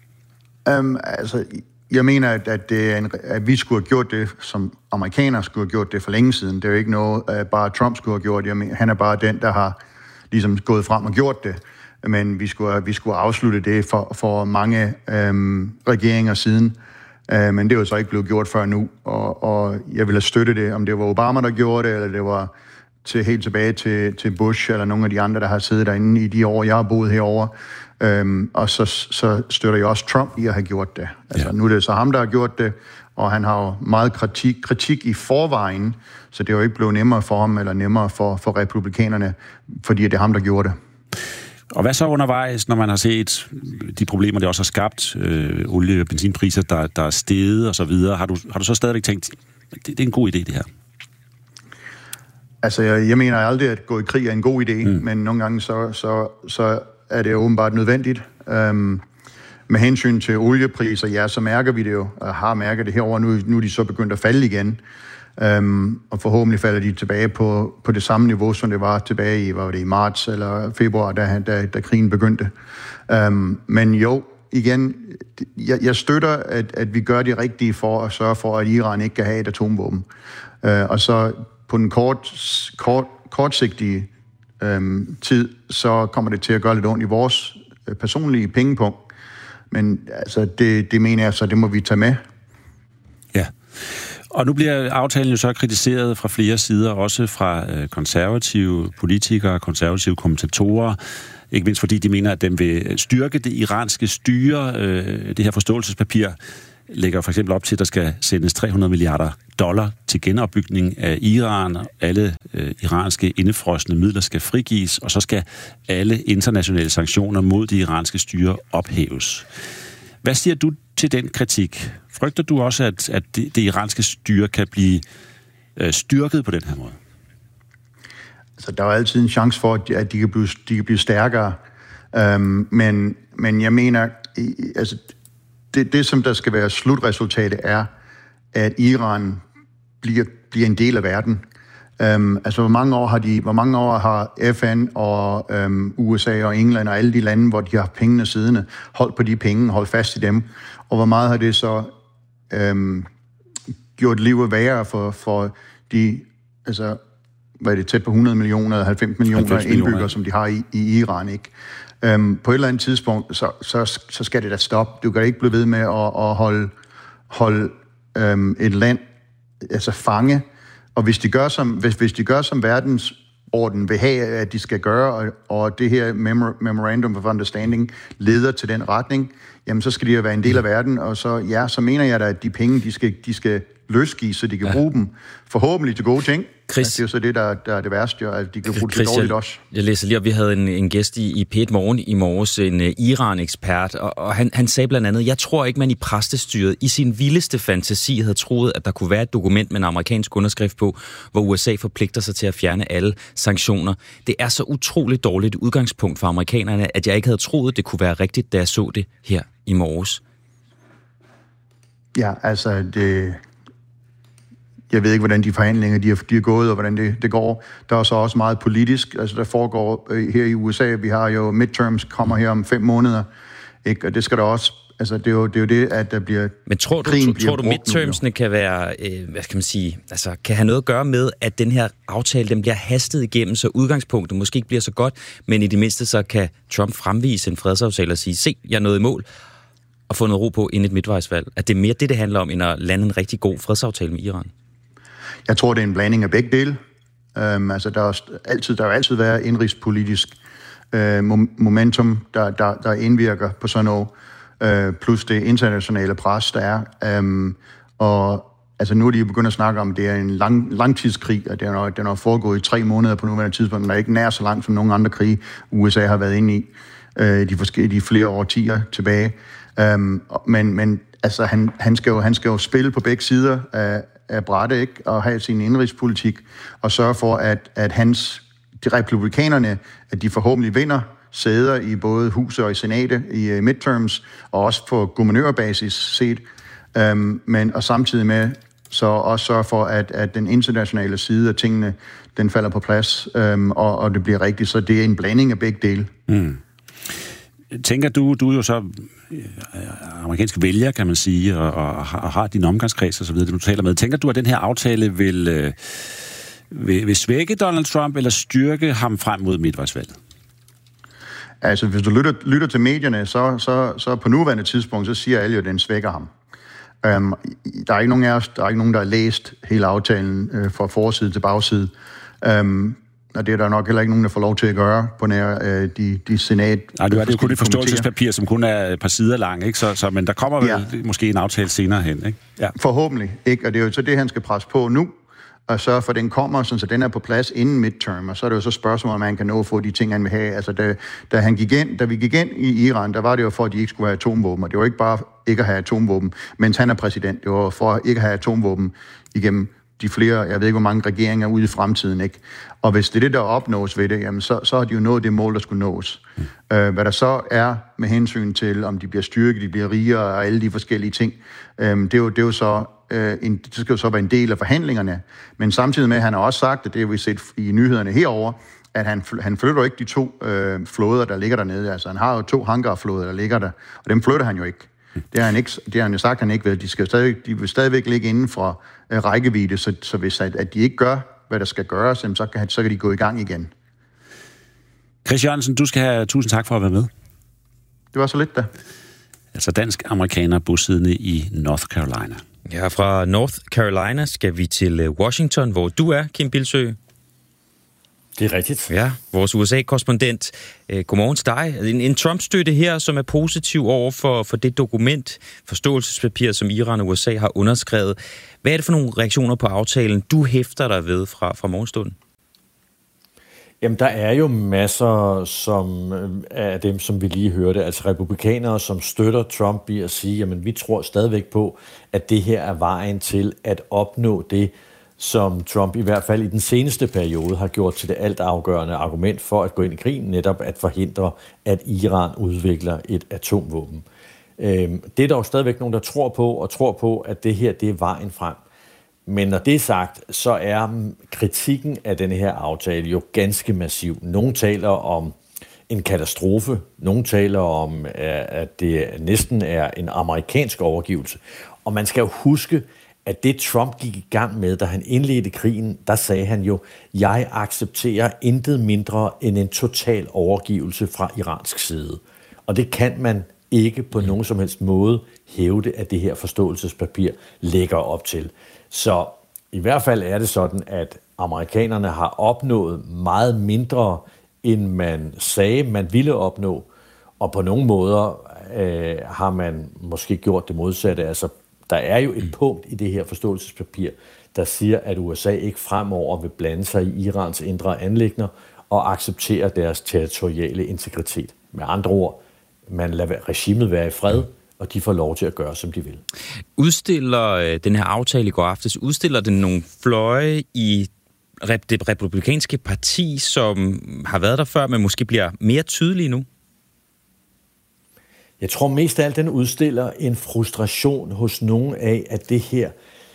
Altså, jeg mener, at vi skulle have gjort det, som amerikanere skulle have gjort det for længe siden. Det er jo ikke noget, bare Trump skulle have gjort. Han er bare den, der har ligesom gået frem og gjort det. Men vi skulle afslutte det for mange regeringer siden. Men det er jo så ikke blevet gjort før nu. Og jeg ville have støttet det, om det var Obama, der gjorde det, eller det var helt tilbage til Bush, eller nogle af de andre, der har siddet derinde i de år, jeg har boet herovre. Og så støtter jeg også Trump i at have gjort det. Altså, nu er det så ham, der har gjort det, og han har jo meget kritik i forvejen, så det er jo ikke blevet nemmere for ham, eller nemmere for republikanerne, fordi det er ham, der gjorde det. Og hvad så undervejs, når man har set de problemer, det også har skabt, olie- og benzinpriser, der er steget og så videre, har du så stadigvæk tænkt, det er en god idé, det her? Altså, jeg mener aldrig, at gå i krig er en god idé, men nogle gange så er det åbenbart nødvendigt. Med hensyn til oliepriser, så mærker vi det jo, og har mærket det herovre. Nu er de så begyndt at falde igen, og forhåbentlig falder de tilbage på det samme niveau, som det var tilbage i marts eller februar, da krigen begyndte. Men jo, igen, jeg støtter, at vi gør det rigtige for at sørge for, at Iran ikke kan have et atomvåben. Og så på den kortsigtige tid, så kommer det til at gøre lidt ondt i vores personlige pengepunkt. Men altså, det mener jeg, så det må vi tage med. Ja. Og nu bliver aftalen jo så kritiseret fra flere sider, også fra konservative politikere, konservative kommentatorer, ikke mindst fordi de mener, at den vil styrke det iranske styre, det her forståelsespapir. lægger for eksempel op til, at der skal sendes $300 milliarder til genopbygning af Iran. Alle iranske indefrosne midler skal frigives, og så skal alle internationale sanktioner mod det iranske styre ophæves. Hvad siger du til den kritik? Frygter du også, at det iranske styre kan blive styrket på den her måde? Altså, der er altid en chance for, at de kan blive stærkere. Men jeg mener, altså, det som der skal være slutresultatet er, at Iran bliver en del af verden. Altså, hvor mange år har FN og USA og England og alle de lande, hvor de har pengene siddende, holdt på de penge, holdt fast i dem, og hvor meget har det så gjort livet værre for de, altså, hvad er det, tæt på 100 millioner, 90 millioner indbyggere, som de har i Iran, ikke? På et eller andet tidspunkt, så skal det da stoppe. Du kan ikke blive ved med at holde et land altså fange. Og hvis de gør som verdensorden vil have, at de skal gøre, og det her Memorandum of Understanding leder til den retning, jamen så skal de jo være en del af verden, og så mener jeg da, at de penge, de skal løsgives, så de kan bruge dem forhåbentlig til gode ting. Chris, det er jo så det, der er det værste, at de kan bruge det til dårligt også. Jeg læser lige, at vi havde en gæst i P1 Morgen i morges, en Iran-ekspert, og han sagde blandt andet, jeg tror ikke, man i præstestyret i sin vildeste fantasi havde troet, at der kunne være et dokument med en amerikansk underskrift på, hvor USA forpligter sig til at fjerne alle sanktioner. Det er så utroligt dårligt udgangspunkt for amerikanerne, at jeg ikke havde troet, det kunne være rigtigt, da jeg så det her i morges. Ja, altså jeg ved ikke, hvordan de forhandlinger de er gået, og hvordan det går. Der er så også meget politisk. Altså, der foregår her i USA. Vi har jo midterms, kommer her om 5 måneder. Ikke? Og det skal der også... Altså, det er jo det, at der bliver... Men tror du midtermsene kan være... hvad skal man sige? Altså, kan have noget at gøre med, at den her aftale, den bliver hastet igennem, så udgangspunktet måske ikke bliver så godt, men i det mindste så kan Trump fremvise en fredsaftale og sige, se, jeg er nået i mål, og få noget ro på inden et midtvejsvalg. At det er mere det handler om, end at lande en rigtig god fredsaftale med Iran. Jeg tror, det er en blanding af begge dele. Altså, der har altid været indrigspolitisk momentum, der indvirker på sådan noget, plus det internationale pres, der er. Og altså, nu er de begyndt at snakke om, at det er en langtidskrig, og den har foregået i 3 måneder på nuværende tidspunkt, men er ikke nær så langt som nogen andre krige, USA har været inde i de flere årtier tilbage. Men altså, han skal jo spille på begge sider af brættet, ikke? Og have sin indrigspolitik, og sørge for, at de republikanerne, at de forhåbentlig vinder sæder i både huset og i senatet i midterms, og også på guvernørbasis set, og samtidig med så også sørge for, at den internationale side af tingene, den falder på plads, og det bliver rigtigt, så det er en blanding af begge dele. Mm. Tænker du er jo så amerikansk vælger, kan man sige, og har din omgangskreds og så videre, det du taler med. Tænker du, at den her aftale vil svække Donald Trump, eller styrke ham frem mod midtvejsvalget? Altså, hvis du lytter til medierne, så på nuværende tidspunkt, så siger alle jo, at den svækker ham. Der er ikke nogen af os, der har læst hele aftalen fra forside til bagside. Og det er der nok heller ikke nogen, der får lov til at gøre på nær de senat. Nej, det er jo kun et forståelsespapir, som kun er et par sider lang, ikke? Men der kommer vel måske en aftale senere hen, ikke? Ja. Forhåbentlig, ikke? Og det er jo så det, han skal presse på nu, og så for den kommer, så den er på plads inden midterm, og så er det jo så spørgsmål, om man kan nå at få de ting, han vil have. Altså, da vi gik ind i Iran, der var det jo for, at de ikke skulle have atomvåben, og det var ikke bare ikke at have atomvåben, mens han er præsident. Det var for ikke at have atomvåben igennem de flere, jeg ved ikke, hvor mange regeringer ude i fremtiden, ikke? Og hvis det er det, der opnås ved det, jamen så har de jo nået det mål, der skulle nås. Hvad der så er med hensyn til, om de bliver styrket, de bliver rigere og alle de forskellige ting, det skal jo så være en del af forhandlingerne. Men samtidig med, han har også sagt, at det har vi set i nyhederne herover, at han flytter ikke de 2 flåder, der ligger dernede. Altså, han har jo 2 hangarflåder, der ligger der, og dem flytter han jo ikke. Det har han jo sagt, han ikke vil. De vil stadigvæk ligge inden for rækkevidde, så hvis at de ikke gør, hvad der skal gøres, så kan de gå i gang igen. Chris Jørgensen, du skal have tusind tak for at være med. Det var så lidt da. Altså dansk-amerikaner bosiddende i North Carolina. Ja, fra North Carolina skal vi til Washington, hvor du er, Kim Bildsøe. Det er rigtigt. Ja, vores USA-korrespondent. Godmorgen til dig. En Trump-støtte her, som er positiv over for det dokument, forståelsespapir, som Iran og USA har underskrevet. Hvad er det for nogle reaktioner på aftalen, du hæfter dig ved fra morgenstunden? Jamen, der er jo masser af dem, som vi lige hørte, altså republikanere, som støtter Trump i at sige, jamen vi tror stadigvæk på, at det her er vejen til at opnå det, som Trump i hvert fald i den seneste periode har gjort til det altafgørende argument for at gå ind i krigen, netop at forhindre, at Iran udvikler et atomvåben. Det er der jo stadigvæk nogen, der tror på, at det her det er vejen frem. Men når det er sagt, så er kritikken af denne her aftale jo ganske massiv. Nogle taler om en katastrofe. Nogle taler om, at det næsten er en amerikansk overgivelse. Og man skal jo huske, at det Trump gik i gang med, da han indledte krigen, der sagde han jo, jeg accepterer intet mindre end en total overgivelse fra iransk side. Og det kan man ikke på nogen som helst måde hævde, at det her forståelsespapir lægger op til. Så i hvert fald er det sådan, at amerikanerne har opnået meget mindre, end man sagde, man ville opnå. Og på nogle måder har man måske gjort det modsatte. Altså, der er jo et punkt i det her forståelsespapir, der siger, at USA ikke fremover vil blande sig i Irans indre anliggender og acceptere deres territoriale integritet. Med andre ord, man lader regimet være i fred, og de får lov til at gøre, som de vil. Udstiller den her aftale i går aftes, udstiller den nogle fløje i det republikanske parti, som har været der før, men måske bliver mere tydelige nu? Jeg tror mest af alt, den udstiller en frustration hos nogen af, at det her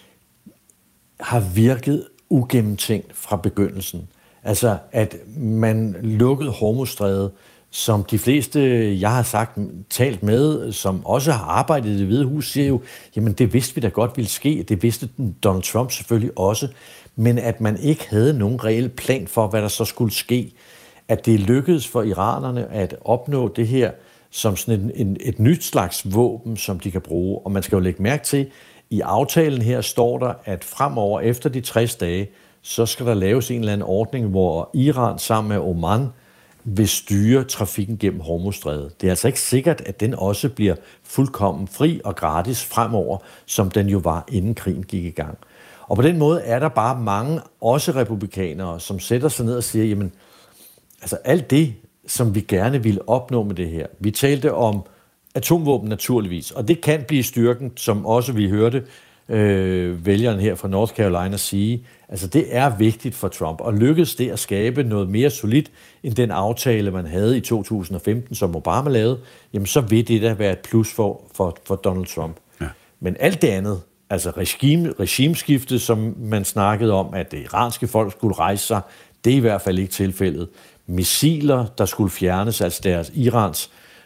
har virket ugennemtænkt fra begyndelsen. Altså, at man lukkede Hormuzstrædet, som de fleste, jeg har talt med, som også har arbejdet i Det Hvide Hus, siger jo, jamen det vidste vi da godt ville ske, det vidste Donald Trump selvfølgelig også, men at man ikke havde nogen reel plan for, hvad der så skulle ske. At det lykkedes for iranerne at opnå det her som sådan et nyt slags våben, som de kan bruge. Og man skal jo lægge mærke til, i aftalen her står der, at fremover efter de 60 dage, så skal der laves en eller anden ordning, hvor Iran sammen med Oman vil styre trafikken gennem Hormuzstrædet. Det er altså ikke sikkert, at den også bliver fuldkommen fri og gratis fremover, som den jo var, inden krigen gik i gang. Og på den måde er der bare mange, også republikanere, som sætter sig ned og siger, jamen, altså alt det, som vi gerne ville opnå med det her. Vi talte om atomvåben naturligvis, og det kan blive styrken, som også vi hørte vælgeren her fra North Carolina sige, altså det er vigtigt for Trump, og lykkedes det at skabe noget mere solidt end den aftale, man havde i 2015, som Obama lavede, jamen så vil det da være et plus for Donald Trump. Ja. Men alt det andet, altså regimeskifte, som man snakkede om, at det iranske folk skulle rejse sig, det er i hvert fald ikke tilfældet. Missiler, der skulle fjernes, altså deres Irans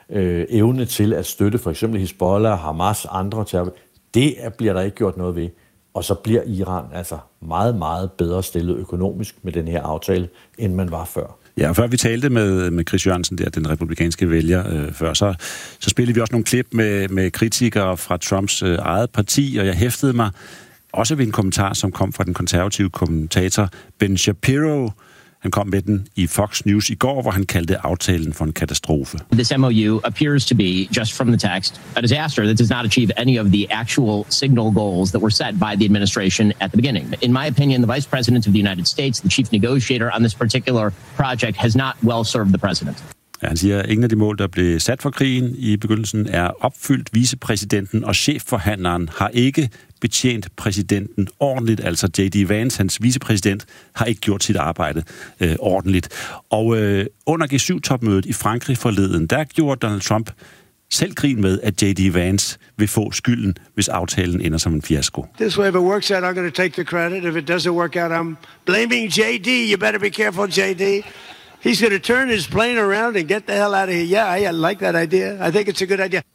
evne til at støtte for eksempel Hezbollah, Hamas, andre terror, det bliver der ikke gjort noget ved. Og så bliver Iran altså meget, meget bedre stillet økonomisk med den her aftale, end man var før. Ja, og før vi talte med Chris Jørgensen, der, den republikanske vælger, før, så spillede vi også nogle klip med kritikere fra Trumps eget parti, og jeg hæftede mig også ved en kommentar, som kom fra den konservative kommentator Ben Shapiro. Han kom med den i Fox News i går, hvor han kaldte aftalen for en katastrofe. This MOU appears to be, just from the text, a disaster that does not achieve any of the actual signal goals that were set by the administration at the beginning. In my opinion, the Vice President of the United States, the chief negotiator on this particular project, has not well served the president. Ja, han siger, at ingen af de mål, der blev sat for krigen i begyndelsen, er opfyldt. Vicepræsidenten og chefforhandleren har ikke betjent præsidenten ordentligt. Altså J.D. Vance, hans vicepræsident, har ikke gjort sit arbejde ordentligt. Og under G7-topmødet i Frankrig forleden, der gjorde Donald Trump selv grin med, at J.D. Vance vil få skylden, hvis aftalen ender som en fiasko. This way, if it works out, I'm going to take the credit. If it doesn't work out, I'm blaming J.D. You better be careful, J.D. He's going to turn his plane around and get the hell out of here. Yeah, I like that idea. I think it's a good idea.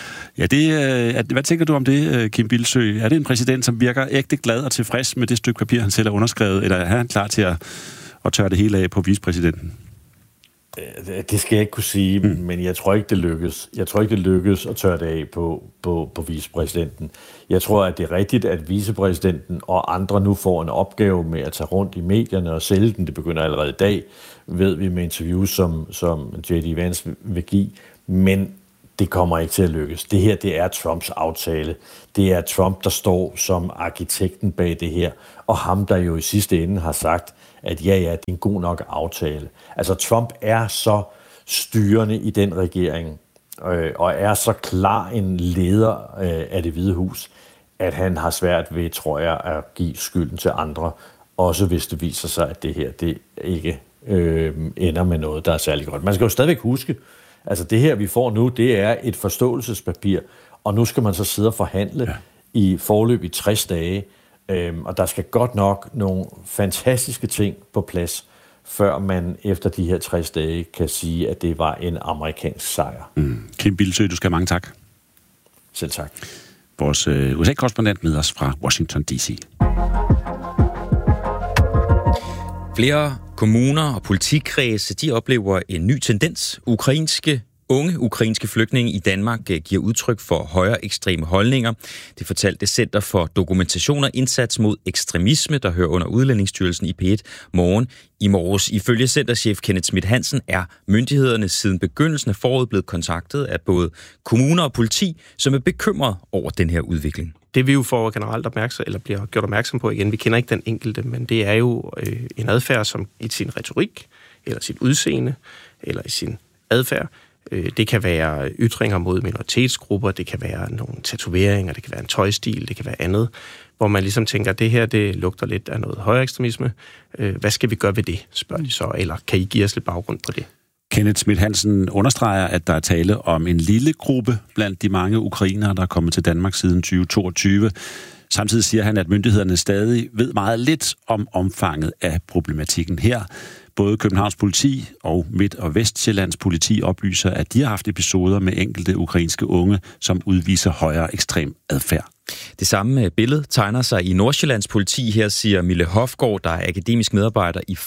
Ja, hvad tænker du om det, Kim Bildsøe? Er det en præsident, som virker ægte glad og tilfreds med det stykke papir, han selv har underskrevet, eller er han klar til at tørre det hele af på vicepræsidenten? Det skal jeg ikke kunne sige, men jeg tror ikke, det lykkes. Jeg tror ikke, det lykkes at tørre det af på vicepræsidenten. Jeg tror, at det er rigtigt, at vicepræsidenten og andre nu får en opgave med at tage rundt i medierne og sælge den. Det begynder allerede i dag, ved vi med interviews, som J.D. Vance vil give. Men det kommer ikke til at lykkes. Det her, det er Trumps aftale. Det er Trump, der står som arkitekten bag det her, og ham, der jo i sidste ende har sagt, at ja, det er en god nok aftale. Altså, Trump er så styrende i den regering, og er så klar en leder af Det Hvide Hus, at han har svært ved, tror jeg, at give skylden til andre, også hvis det viser sig, at det her, det ikke ender med noget, der er særlig godt. Man skal jo stadigvæk huske, altså det her, vi får nu, det er et forståelsespapir, og nu skal man så sidde og forhandle i forløb i 60 dage, og der skal godt nok nogle fantastiske ting på plads, før man efter de her 60 dage kan sige, at det var en amerikansk sejr. Kim Bildsøe, du skal have mange tak. Selv tak. Vores USA-korrespondent med os fra Washington D.C. Flere kommuner og politikredse, de oplever en ny tendens. Unge ukrainske flygtninge i Danmark giver udtryk for højere ekstreme holdninger. Det fortalte Center for Dokumentation og Indsats mod Ekstremisme, der hører under Udlændingsstyrelsen i P1 Morgen i morges. Ifølge centerchef Kenneth Schmidt Hansen er myndighederne siden begyndelsen af foråret blevet kontaktet af både kommuner og politi, som er bekymret over den her udvikling. Det vi jo får generelt bliver gjort opmærksom på igen, vi kender ikke den enkelte, men det er jo en adfærd, som i sin retorik, eller sit udseende, eller i sin adfærd, det kan være ytringer mod minoritetsgrupper, det kan være nogle tatoveringer, det kan være en tøjstil, det kan være andet, hvor man ligesom tænker, at det her, det lugter lidt af noget højere ekstremisme. Hvad skal vi gøre ved det, spørger de så, eller kan I give os lidt baggrund på det? Kenneth Schmidt Hansen understreger, at der er tale om en lille gruppe blandt de mange ukrainere, der er kommet til Danmark siden 2022. Samtidig siger han, at myndighederne stadig ved meget lidt om omfanget af problematikken her. Både Københavns politi og Midt- og Vestsjællands politi oplyser, at de har haft episoder med enkelte ukrainske unge, som udviser højere ekstrem adfærd. Det samme billede tegner sig i Nordsjællands politi. Her siger Mille Hofgaard, der er akademisk medarbejder i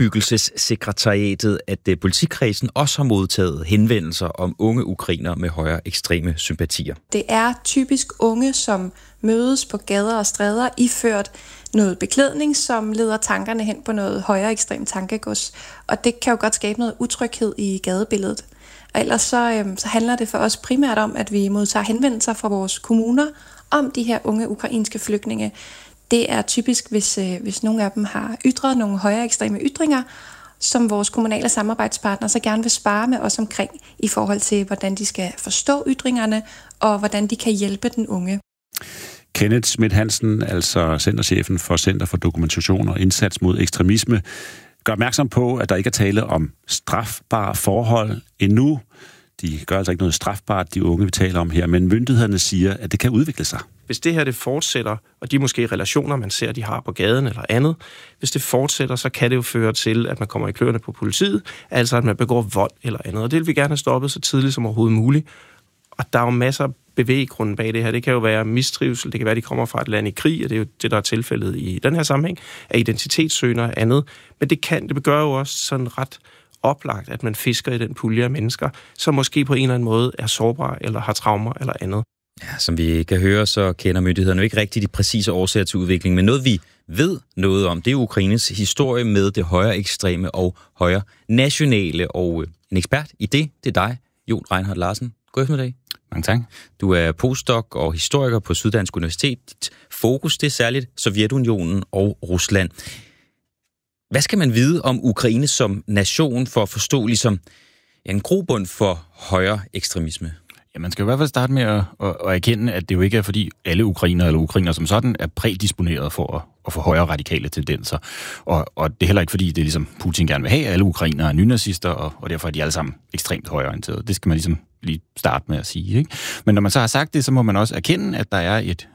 Forebyggelsessekretariatet, at politikredsen også har modtaget henvendelser om unge ukrainere med højere ekstreme sympatier. Det er typisk unge, som mødes på gader og stræder, iført noget beklædning, som leder tankerne hen på noget højere ekstremt tankegods. Og det kan jo godt skabe noget utryghed i gadebilledet. Og ellers så handler det for os primært om, at vi modtager henvendelser fra vores kommuner om de her unge ukrainske flygtninge. Det er typisk, hvis nogle af dem har ytret nogle højere ekstreme ytringer, som vores kommunale samarbejdspartnere så gerne vil spare med os omkring i forhold til, hvordan de skal forstå ytringerne og hvordan de kan hjælpe den unge. Kenneth Schmidt Hansen, altså centerchefen for Center for Dokumentation og Indsats mod Ekstremisme, gør opmærksom på, at der ikke er tale om strafbare forhold endnu. De gør altså ikke noget strafbart, de unge, vi taler om her, men myndighederne siger, at det kan udvikle sig. Hvis det her det fortsætter, og de måske relationer, man ser, de har på gaden eller andet, hvis det fortsætter, så kan det jo føre til, at man kommer i kløerne på politiet, altså at man begår vold eller andet. Og det vil vi gerne have stoppet så tidligt som overhovedet muligt. Og der er jo masser af bevæggrunden bag det her. Det kan jo være mistrivsel, det kan være, at de kommer fra et land i krig, og det er jo det, der er tilfældet i den her sammenhæng, af identitetssøgende og andet. Men det gør jo også sådan ret oplagt, at man fisker i den pulje af mennesker, som måske på en eller anden måde er sårbare, eller har traumer, eller andet. Ja, som vi kan høre, så kender myndighederne ikke rigtig de præcise årsager til udviklingen, men noget vi ved noget om, det er Ukraines historie med det højere ekstreme og højere nationale, og en ekspert i det er dig, Jon Reinhardt Larsen. God eftermiddag. Mange tak. Du er postdoc og historiker på Syddansk Universitet. Dit fokus, det er særligt Sovjetunionen og Rusland. Hvad skal man vide om Ukraine som nation for at forstå ligesom en grobund for højere ekstremisme? Ja, man skal i hvert fald starte med at erkende, at det jo ikke er, fordi alle ukrainere eller ukrainere som sådan er prædisponeret for at få højere radikale tendenser. Og det er heller ikke, fordi det er ligesom Putin gerne vil have, alle ukrainere er nynazister, og derfor er de alle sammen ekstremt højreorienterede. Det skal man ligesom lige starte med at sige, ikke? Men når man så har sagt det, så må man også erkende, at der er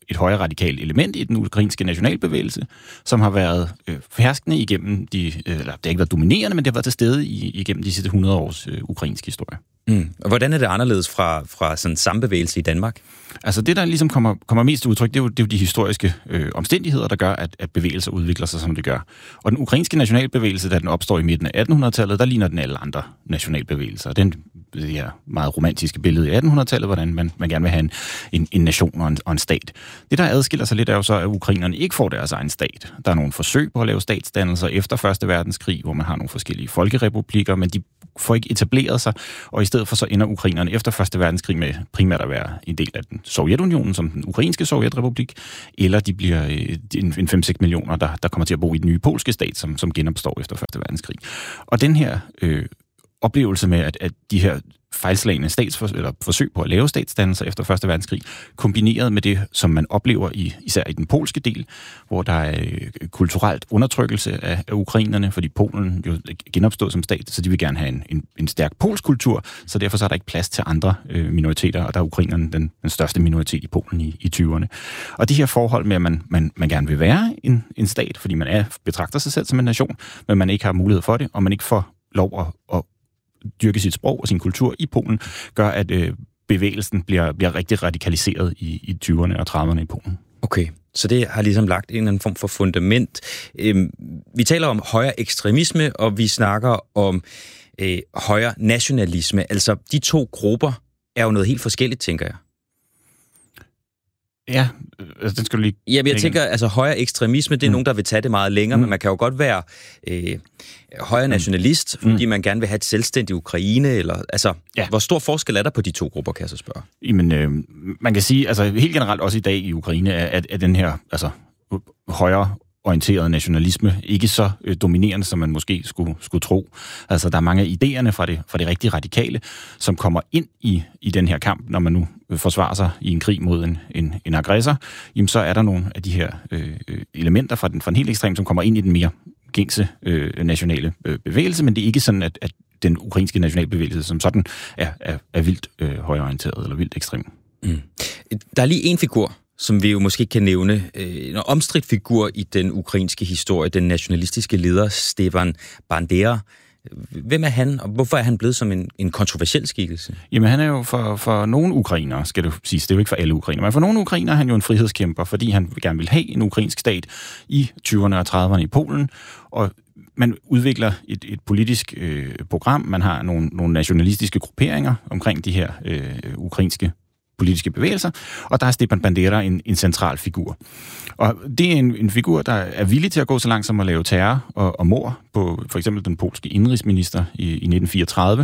et højre radikalt element i den ukrainske nationalbevægelse, som har været herskende igennem det har ikke været dominerende, men det har været til stede igennem de sidste 100 års ukrainsk historie. Og hvordan er det anderledes fra sådan en sambevægelse i Danmark? Altså det, der ligesom kommer mest til udtryk, det er jo de historiske omstændigheder, der gør, at bevægelser udvikler sig, som det gør. Og den ukrainske nationalbevægelse, da den opstår i midten af 1800-tallet, der ligner den alle andre nationalbevægelser. Den her meget romantiske billede i 1800-tallet, hvordan man gerne vil have en nation og en stat. Det, der adskiller sig lidt, er jo så, at ukrainerne ikke får deres egen stat. Der er nogle forsøg på at lave statsdannelser efter 1. verdenskrig, hvor man har nogle forskellige folkerepublikker, men de får ikke etableret sig, og i stedet for så ender ukrainerne efter 1. verdenskrig med primært at være en del af den Sovjetunionen, som den ukrainske sovjetrepublik, eller de bliver en 5-6 millioner, der kommer til at bo i den nye polske stat, som genopstår efter 1. verdenskrig. Og den her oplevelse med, at de her fejlslagne forsøg på at lave statsdannelser efter 1. verdenskrig, kombineret med det, som man oplever især i den polske del, hvor der er kulturelt undertrykkelse af ukrainerne, fordi Polen jo genopstod som stat, så de vil gerne have en stærk polsk kultur, så derfor så er der ikke plads til andre minoriteter, og der er ukrainerne den største minoritet i Polen i 20'erne. Og det her forhold med, at man gerne vil være en stat, fordi man betragter sig selv som en nation, men man ikke har mulighed for det, og man ikke får lov at dyrke sit sprog og sin kultur i Polen, gør, at bevægelsen bliver rigtig radikaliseret i 20'erne og 30'erne i Polen. Okay, så det har ligesom lagt en eller anden form for fundament. Vi taler om højre ekstremisme, og vi snakker om højre nationalisme. Altså, de to grupper er jo noget helt forskelligt, tænker jeg. Ja, altså den skal du lige... Ja, men jeg tænker, altså højre ekstremisme, det er nogen, der vil tage det meget længere, men man kan jo godt være højre nationalist, fordi man gerne vil have et selvstændigt Ukraine, eller... Altså, hvor stor forskel er der på de to grupper, kan jeg så spørge? Jamen, man kan sige, altså helt generelt også i dag i Ukraine, er den her, altså højre orienteret nationalisme ikke så dominerende, som man måske skulle tro. Altså, der er mange af idéerne fra det rigtig radikale, som kommer ind i den her kamp, når man nu forsvarer sig i en krig mod en aggressor. Jamen, så er der nogle af de her elementer fra den helt ekstrem, som kommer ind i den mere gængse nationale bevægelse, men det er ikke sådan, at den ukrainske nationalbevægelse som sådan er vildt højreorienteret eller vildt ekstrem. Der er lige en figur, som vi jo måske kan nævne, en omstridt figur i den ukrainske historie, den nationalistiske leder Stepan Bandera. Hvem er han, og hvorfor er han blevet som en kontroversiel skikkelse? Jamen, han er jo for nogle ukrainere, skal du sige, det er jo ikke for alle ukrainere, men for nogle ukrainere er han jo en frihedskæmper, fordi han gerne vil have en ukrainsk stat i 20'erne og 30'erne i Polen, og man udvikler et politisk program, man har nogle nationalistiske grupperinger omkring de her ukrainske politiske bevægelser, og der er Stepan Bandera en central figur. Og det er en figur, der er villig til at gå så langt som at lave terror og mord på for eksempel den polske indrigsminister i 1934,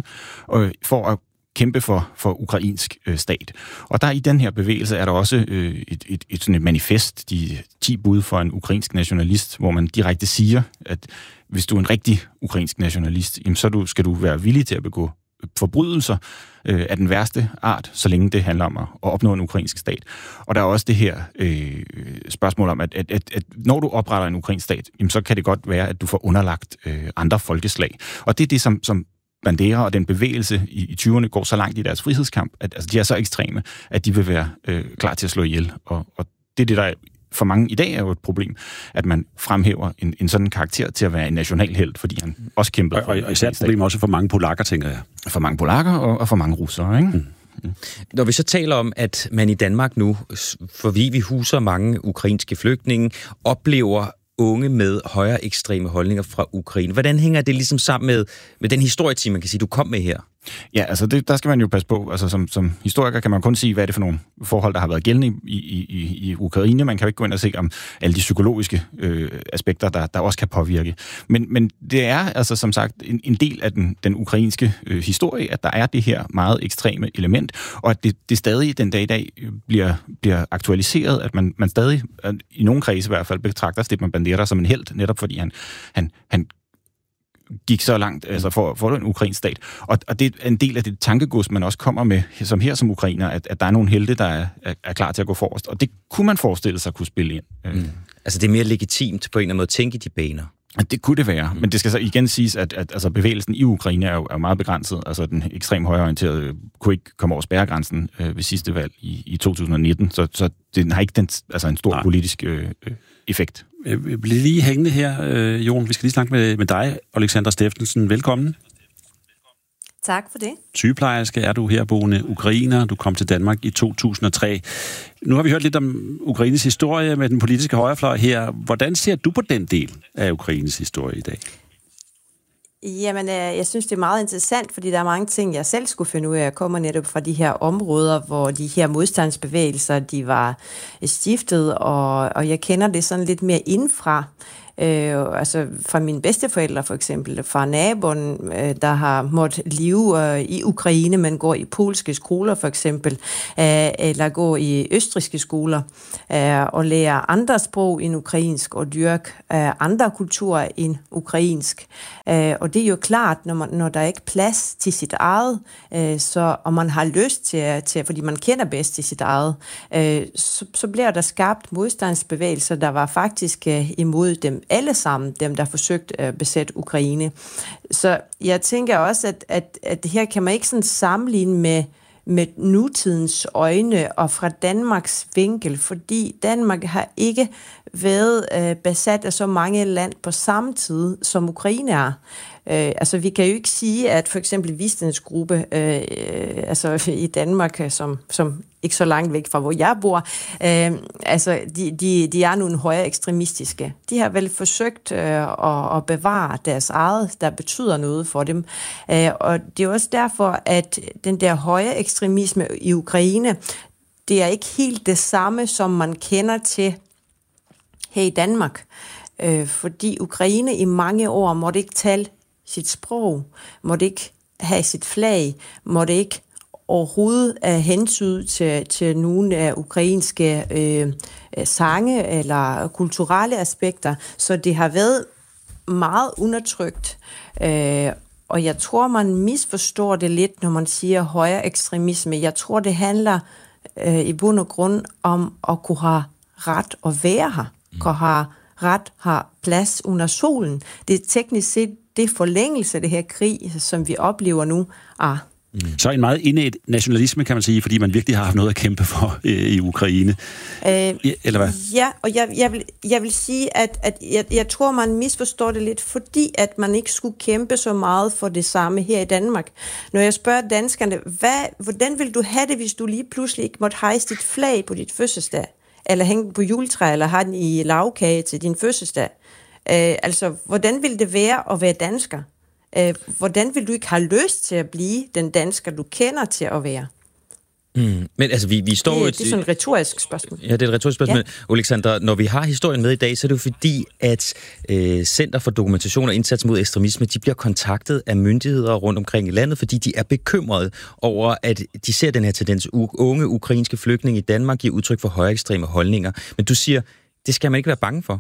for at kæmpe for ukrainsk stat. Og der i den her bevægelse er der også sådan et manifest, de 10 bud for en ukrainsk nationalist, hvor man direkte siger, at hvis du er en rigtig ukrainsk nationalist, så skal du være villig til at begå forbrydelser af den værste art, så længe det handler om at opnå en ukrainsk stat. Og der er også det her spørgsmål om, at når du opretter en ukrainsk stat, jamen, så kan det godt være, at du får underlagt andre folkeslag. Og det er det, som Bandera og den bevægelse i 20'erne går så langt i deres frihedskamp, at altså, de er så ekstreme, at de vil være klar til at slå ihjel. Og det er det, der for mange i dag er jo et problem, at man fremhæver en sådan karakter til at være en nationalhelt, fordi han også kæmpede. Og især et problem også for mange polakker, tænker jeg. For mange polakker og for mange russere, ikke? Når vi så taler om, at man i Danmark nu, fordi vi huser mange ukrainske flygtninge, oplever unge med højere ekstreme holdninger fra Ukraine. Hvordan hænger det ligesom sammen med den historietime, man kan sige, du kom med her? Ja, altså der skal man jo passe på. Altså som historiker kan man kun sige, hvad er det for nogle forhold, der har været gældende i Ukraine. Man kan jo ikke gå ind og se om alle de psykologiske aspekter, der også kan påvirke. Men det er altså som sagt en del af den ukrainske historie, at der er det her meget ekstreme element, og at det stadig den dag i dag bliver aktualiseret, at man stadig, i nogle kredse i hvert fald, betragter Stepan Bandera som en helt, netop fordi han gik så langt altså for en ukrainsk stat. Og det er en del af det tankegods, man også kommer med, som ukrainer, at der er nogle helte, der er klar til at gå forrest. Og det kunne man forestille sig kunne spille ind. Altså det er mere legitimt på en eller anden måde at tænke i de baner. Det kunne det være, men det skal så igen siges, at altså bevægelsen i Ukraine er jo meget begrænset. Altså den ekstremt højreorienterede kunne ikke komme over spærregrænsen ved sidste valg i 2019, så den har ikke en stor politisk effekt. Jeg bliver lige hængende her, Jon. Vi skal lige snakke med dig, Alexandra Steffensen. Velkommen. Tak for det. Sygeplejerske er du herboende ukrainer. Du kom til Danmark i 2003. Nu har vi hørt lidt om Ukraines historie med den politiske højrefløj her. Hvordan ser du på den del af Ukraines historie i dag? Jamen, jeg synes, det er meget interessant, fordi der er mange ting, jeg selv skulle finde ud af. Jeg kommer netop fra de her områder, hvor de her modstandsbevægelser, de var stiftet, og jeg kender det sådan lidt mere indfra. Altså fra mine bedsteforældre for eksempel, fra naboen, der har måttet leve i Ukraine, men går i polske skoler for eksempel, eller går i østrigske skoler, og lærer andre sprog end ukrainsk, og dyrker andre kulturer end ukrainsk. Og det er jo klart, når der er ikke plads til sit eget, og man har lyst til, fordi man kender bedst til sit eget, så bliver der skabt modstandsbevægelser, der var faktisk imod dem alle sammen, dem der forsøgte at besætte Ukraine. Så jeg tænker også, at her kan man ikke sådan sammenligne med nutidens øjne og fra Danmarks vinkel, fordi Danmark har ikke været besat af så mange land på samme tid, som Ukraine er. Altså, vi kan jo ikke sige, at for eksempel Wisdens gruppe altså i Danmark, som ikke så langt væk fra, hvor jeg bor, altså, de er nogle højere ekstremistiske. De har vel forsøgt at bevare deres eget, der betyder noget for dem. Og det er også derfor, at den der højere ekstremisme i Ukraine, det er ikke helt det samme, som man kender til her i Danmark. Fordi Ukraine i mange år måtte ikke tale sit sprog, måtte ikke have sit flag, måtte ikke overhovedet hensyn til nogle af ukrainske sange eller kulturelle aspekter. Så det har været meget undertrykt. Og jeg tror, man misforstår det lidt, når man siger højere ekstremisme. Jeg tror, det handler i bund og grund om at kunne have ret at være her. Kunne have ret har plads under solen. Det er teknisk set det forlængelse af det her krig, som vi oplever nu. Så en meget indædt nationalisme, kan man sige, fordi man virkelig har haft noget at kæmpe for i Ukraine. Eller hvad? Ja, og jeg vil sige, at jeg tror, man misforstår det lidt, fordi at man ikke skulle kæmpe så meget for det samme her i Danmark. Når jeg spørger danskerne, hvordan vil du have det, hvis du lige pludselig ikke måtte hejse dit flag på dit fødselsdag? Eller hænge på juletræ, eller have den i lavkage til din fødselsdag? Altså, hvordan vil det være at være dansker? Hvordan vil du ikke have lyst til at blive den dansker, du kender til at være? Men altså, vi står... Det er sådan et retorisk spørgsmål. Ja, det er et retorisk spørgsmål. Ja. Alexandra, når vi har historien med i dag, så er det jo fordi, at Center for Dokumentation og Indsats mod Ekstremisme, de bliver kontaktet af myndigheder rundt omkring i landet, fordi de er bekymrede over, at de ser den her tendens. Unge ukrainske flygtninge i Danmark giver udtryk for højere ekstreme holdninger. Men du siger, det skal man ikke være bange for.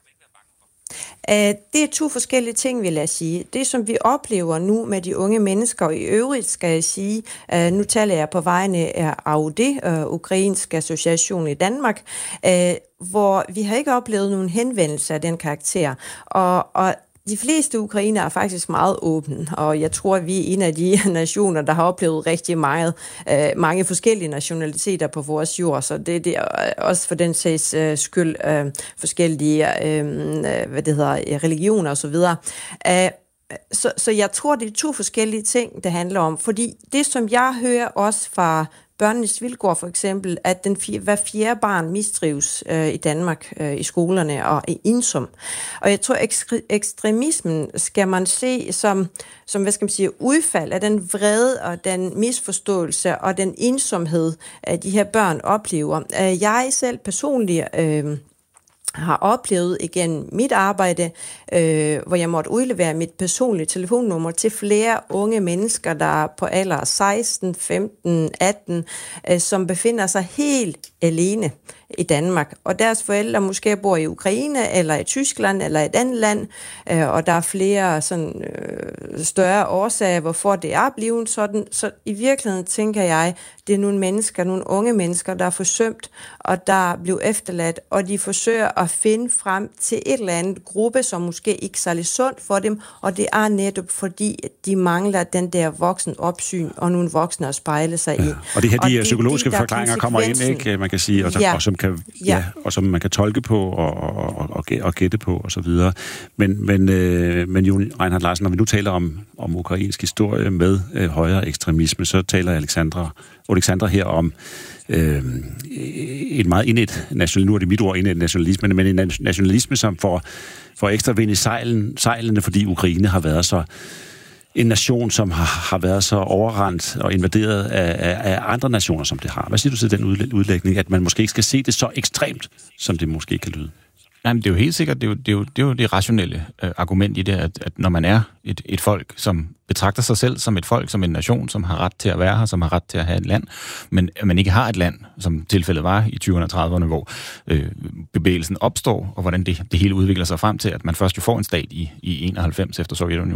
Det er to forskellige ting, vil jeg sige. Det, som vi oplever nu med de unge mennesker, og i øvrigt skal jeg sige, nu taler jeg på vegne af AUD, Ukrainsk Association i Danmark, hvor vi har ikke oplevet nogen henvendelse af den karakter. Og de fleste ukrainere er faktisk meget åbne, og jeg tror, at vi er en af de nationer, der har oplevet rigtig mange forskellige nationaliteter på vores jord, så det er også for den sags skyld forskellige religioner osv. Så jeg tror, det er to forskellige ting, det handler om, fordi det, som jeg hører også fra Børnenes Vilkår for eksempel, at hver fjerde barn mistrives i Danmark i skolerne og er ensom. Og jeg tror, ekstremismen skal man se som hvad skal man sige, udfald af den vrede og den misforståelse og den ensomhed, de her børn oplever. Jeg selv personligt har oplevet igen mit arbejde, hvor jeg måtte udlevere mit personlige telefonnummer til flere unge mennesker, der er på alder 16, 15, 18, som befinder sig helt alene i Danmark. Og deres forældre måske bor i Ukraine, eller i Tyskland, eller et andet land, og der er flere sådan, større årsager, hvorfor det er blevet sådan. Så i virkeligheden tænker jeg, det er nogle unge mennesker, der er forsømt, og der blev efterladt, og de forsøger at finde frem til et eller andet gruppe, som måske ikke er særlig sundt for dem, og det er netop fordi, de mangler den der voksen opsyn, og nogle voksne at spejle sig i. Og det her, de psykologiske forklaringer kommer ind, ikke, man kan sige, og som man kan tolke på og gætte på, og så videre. Men Jon Reinhardt Larsen, når vi nu taler om ukrainsk historie med højere ekstremisme, så taler Alexandra her om et meget indet nationalisme, nu er det mit ord, indet nationalisme, men en nationalisme, som får ekstra vind i sejlene, fordi Ukraine har været så en nation, som har været så overrendt og invaderet af andre nationer, som det har. Hvad siger du til den udlægning, at man måske ikke skal se det så ekstremt, som det måske kan lyde? Nej, men det er jo helt sikkert, det er jo det rationelle argument i det, at når man er et folk, som betragter sig selv som et folk, som en nation, som har ret til at være her, som har ret til at have et land, men at man ikke har et land, som tilfældet var i 20'erne og 30'erne, hvor bevægelsen opstår, og hvordan det hele udvikler sig frem til, at man først jo får en stat i 91 efter Sovjetunionen.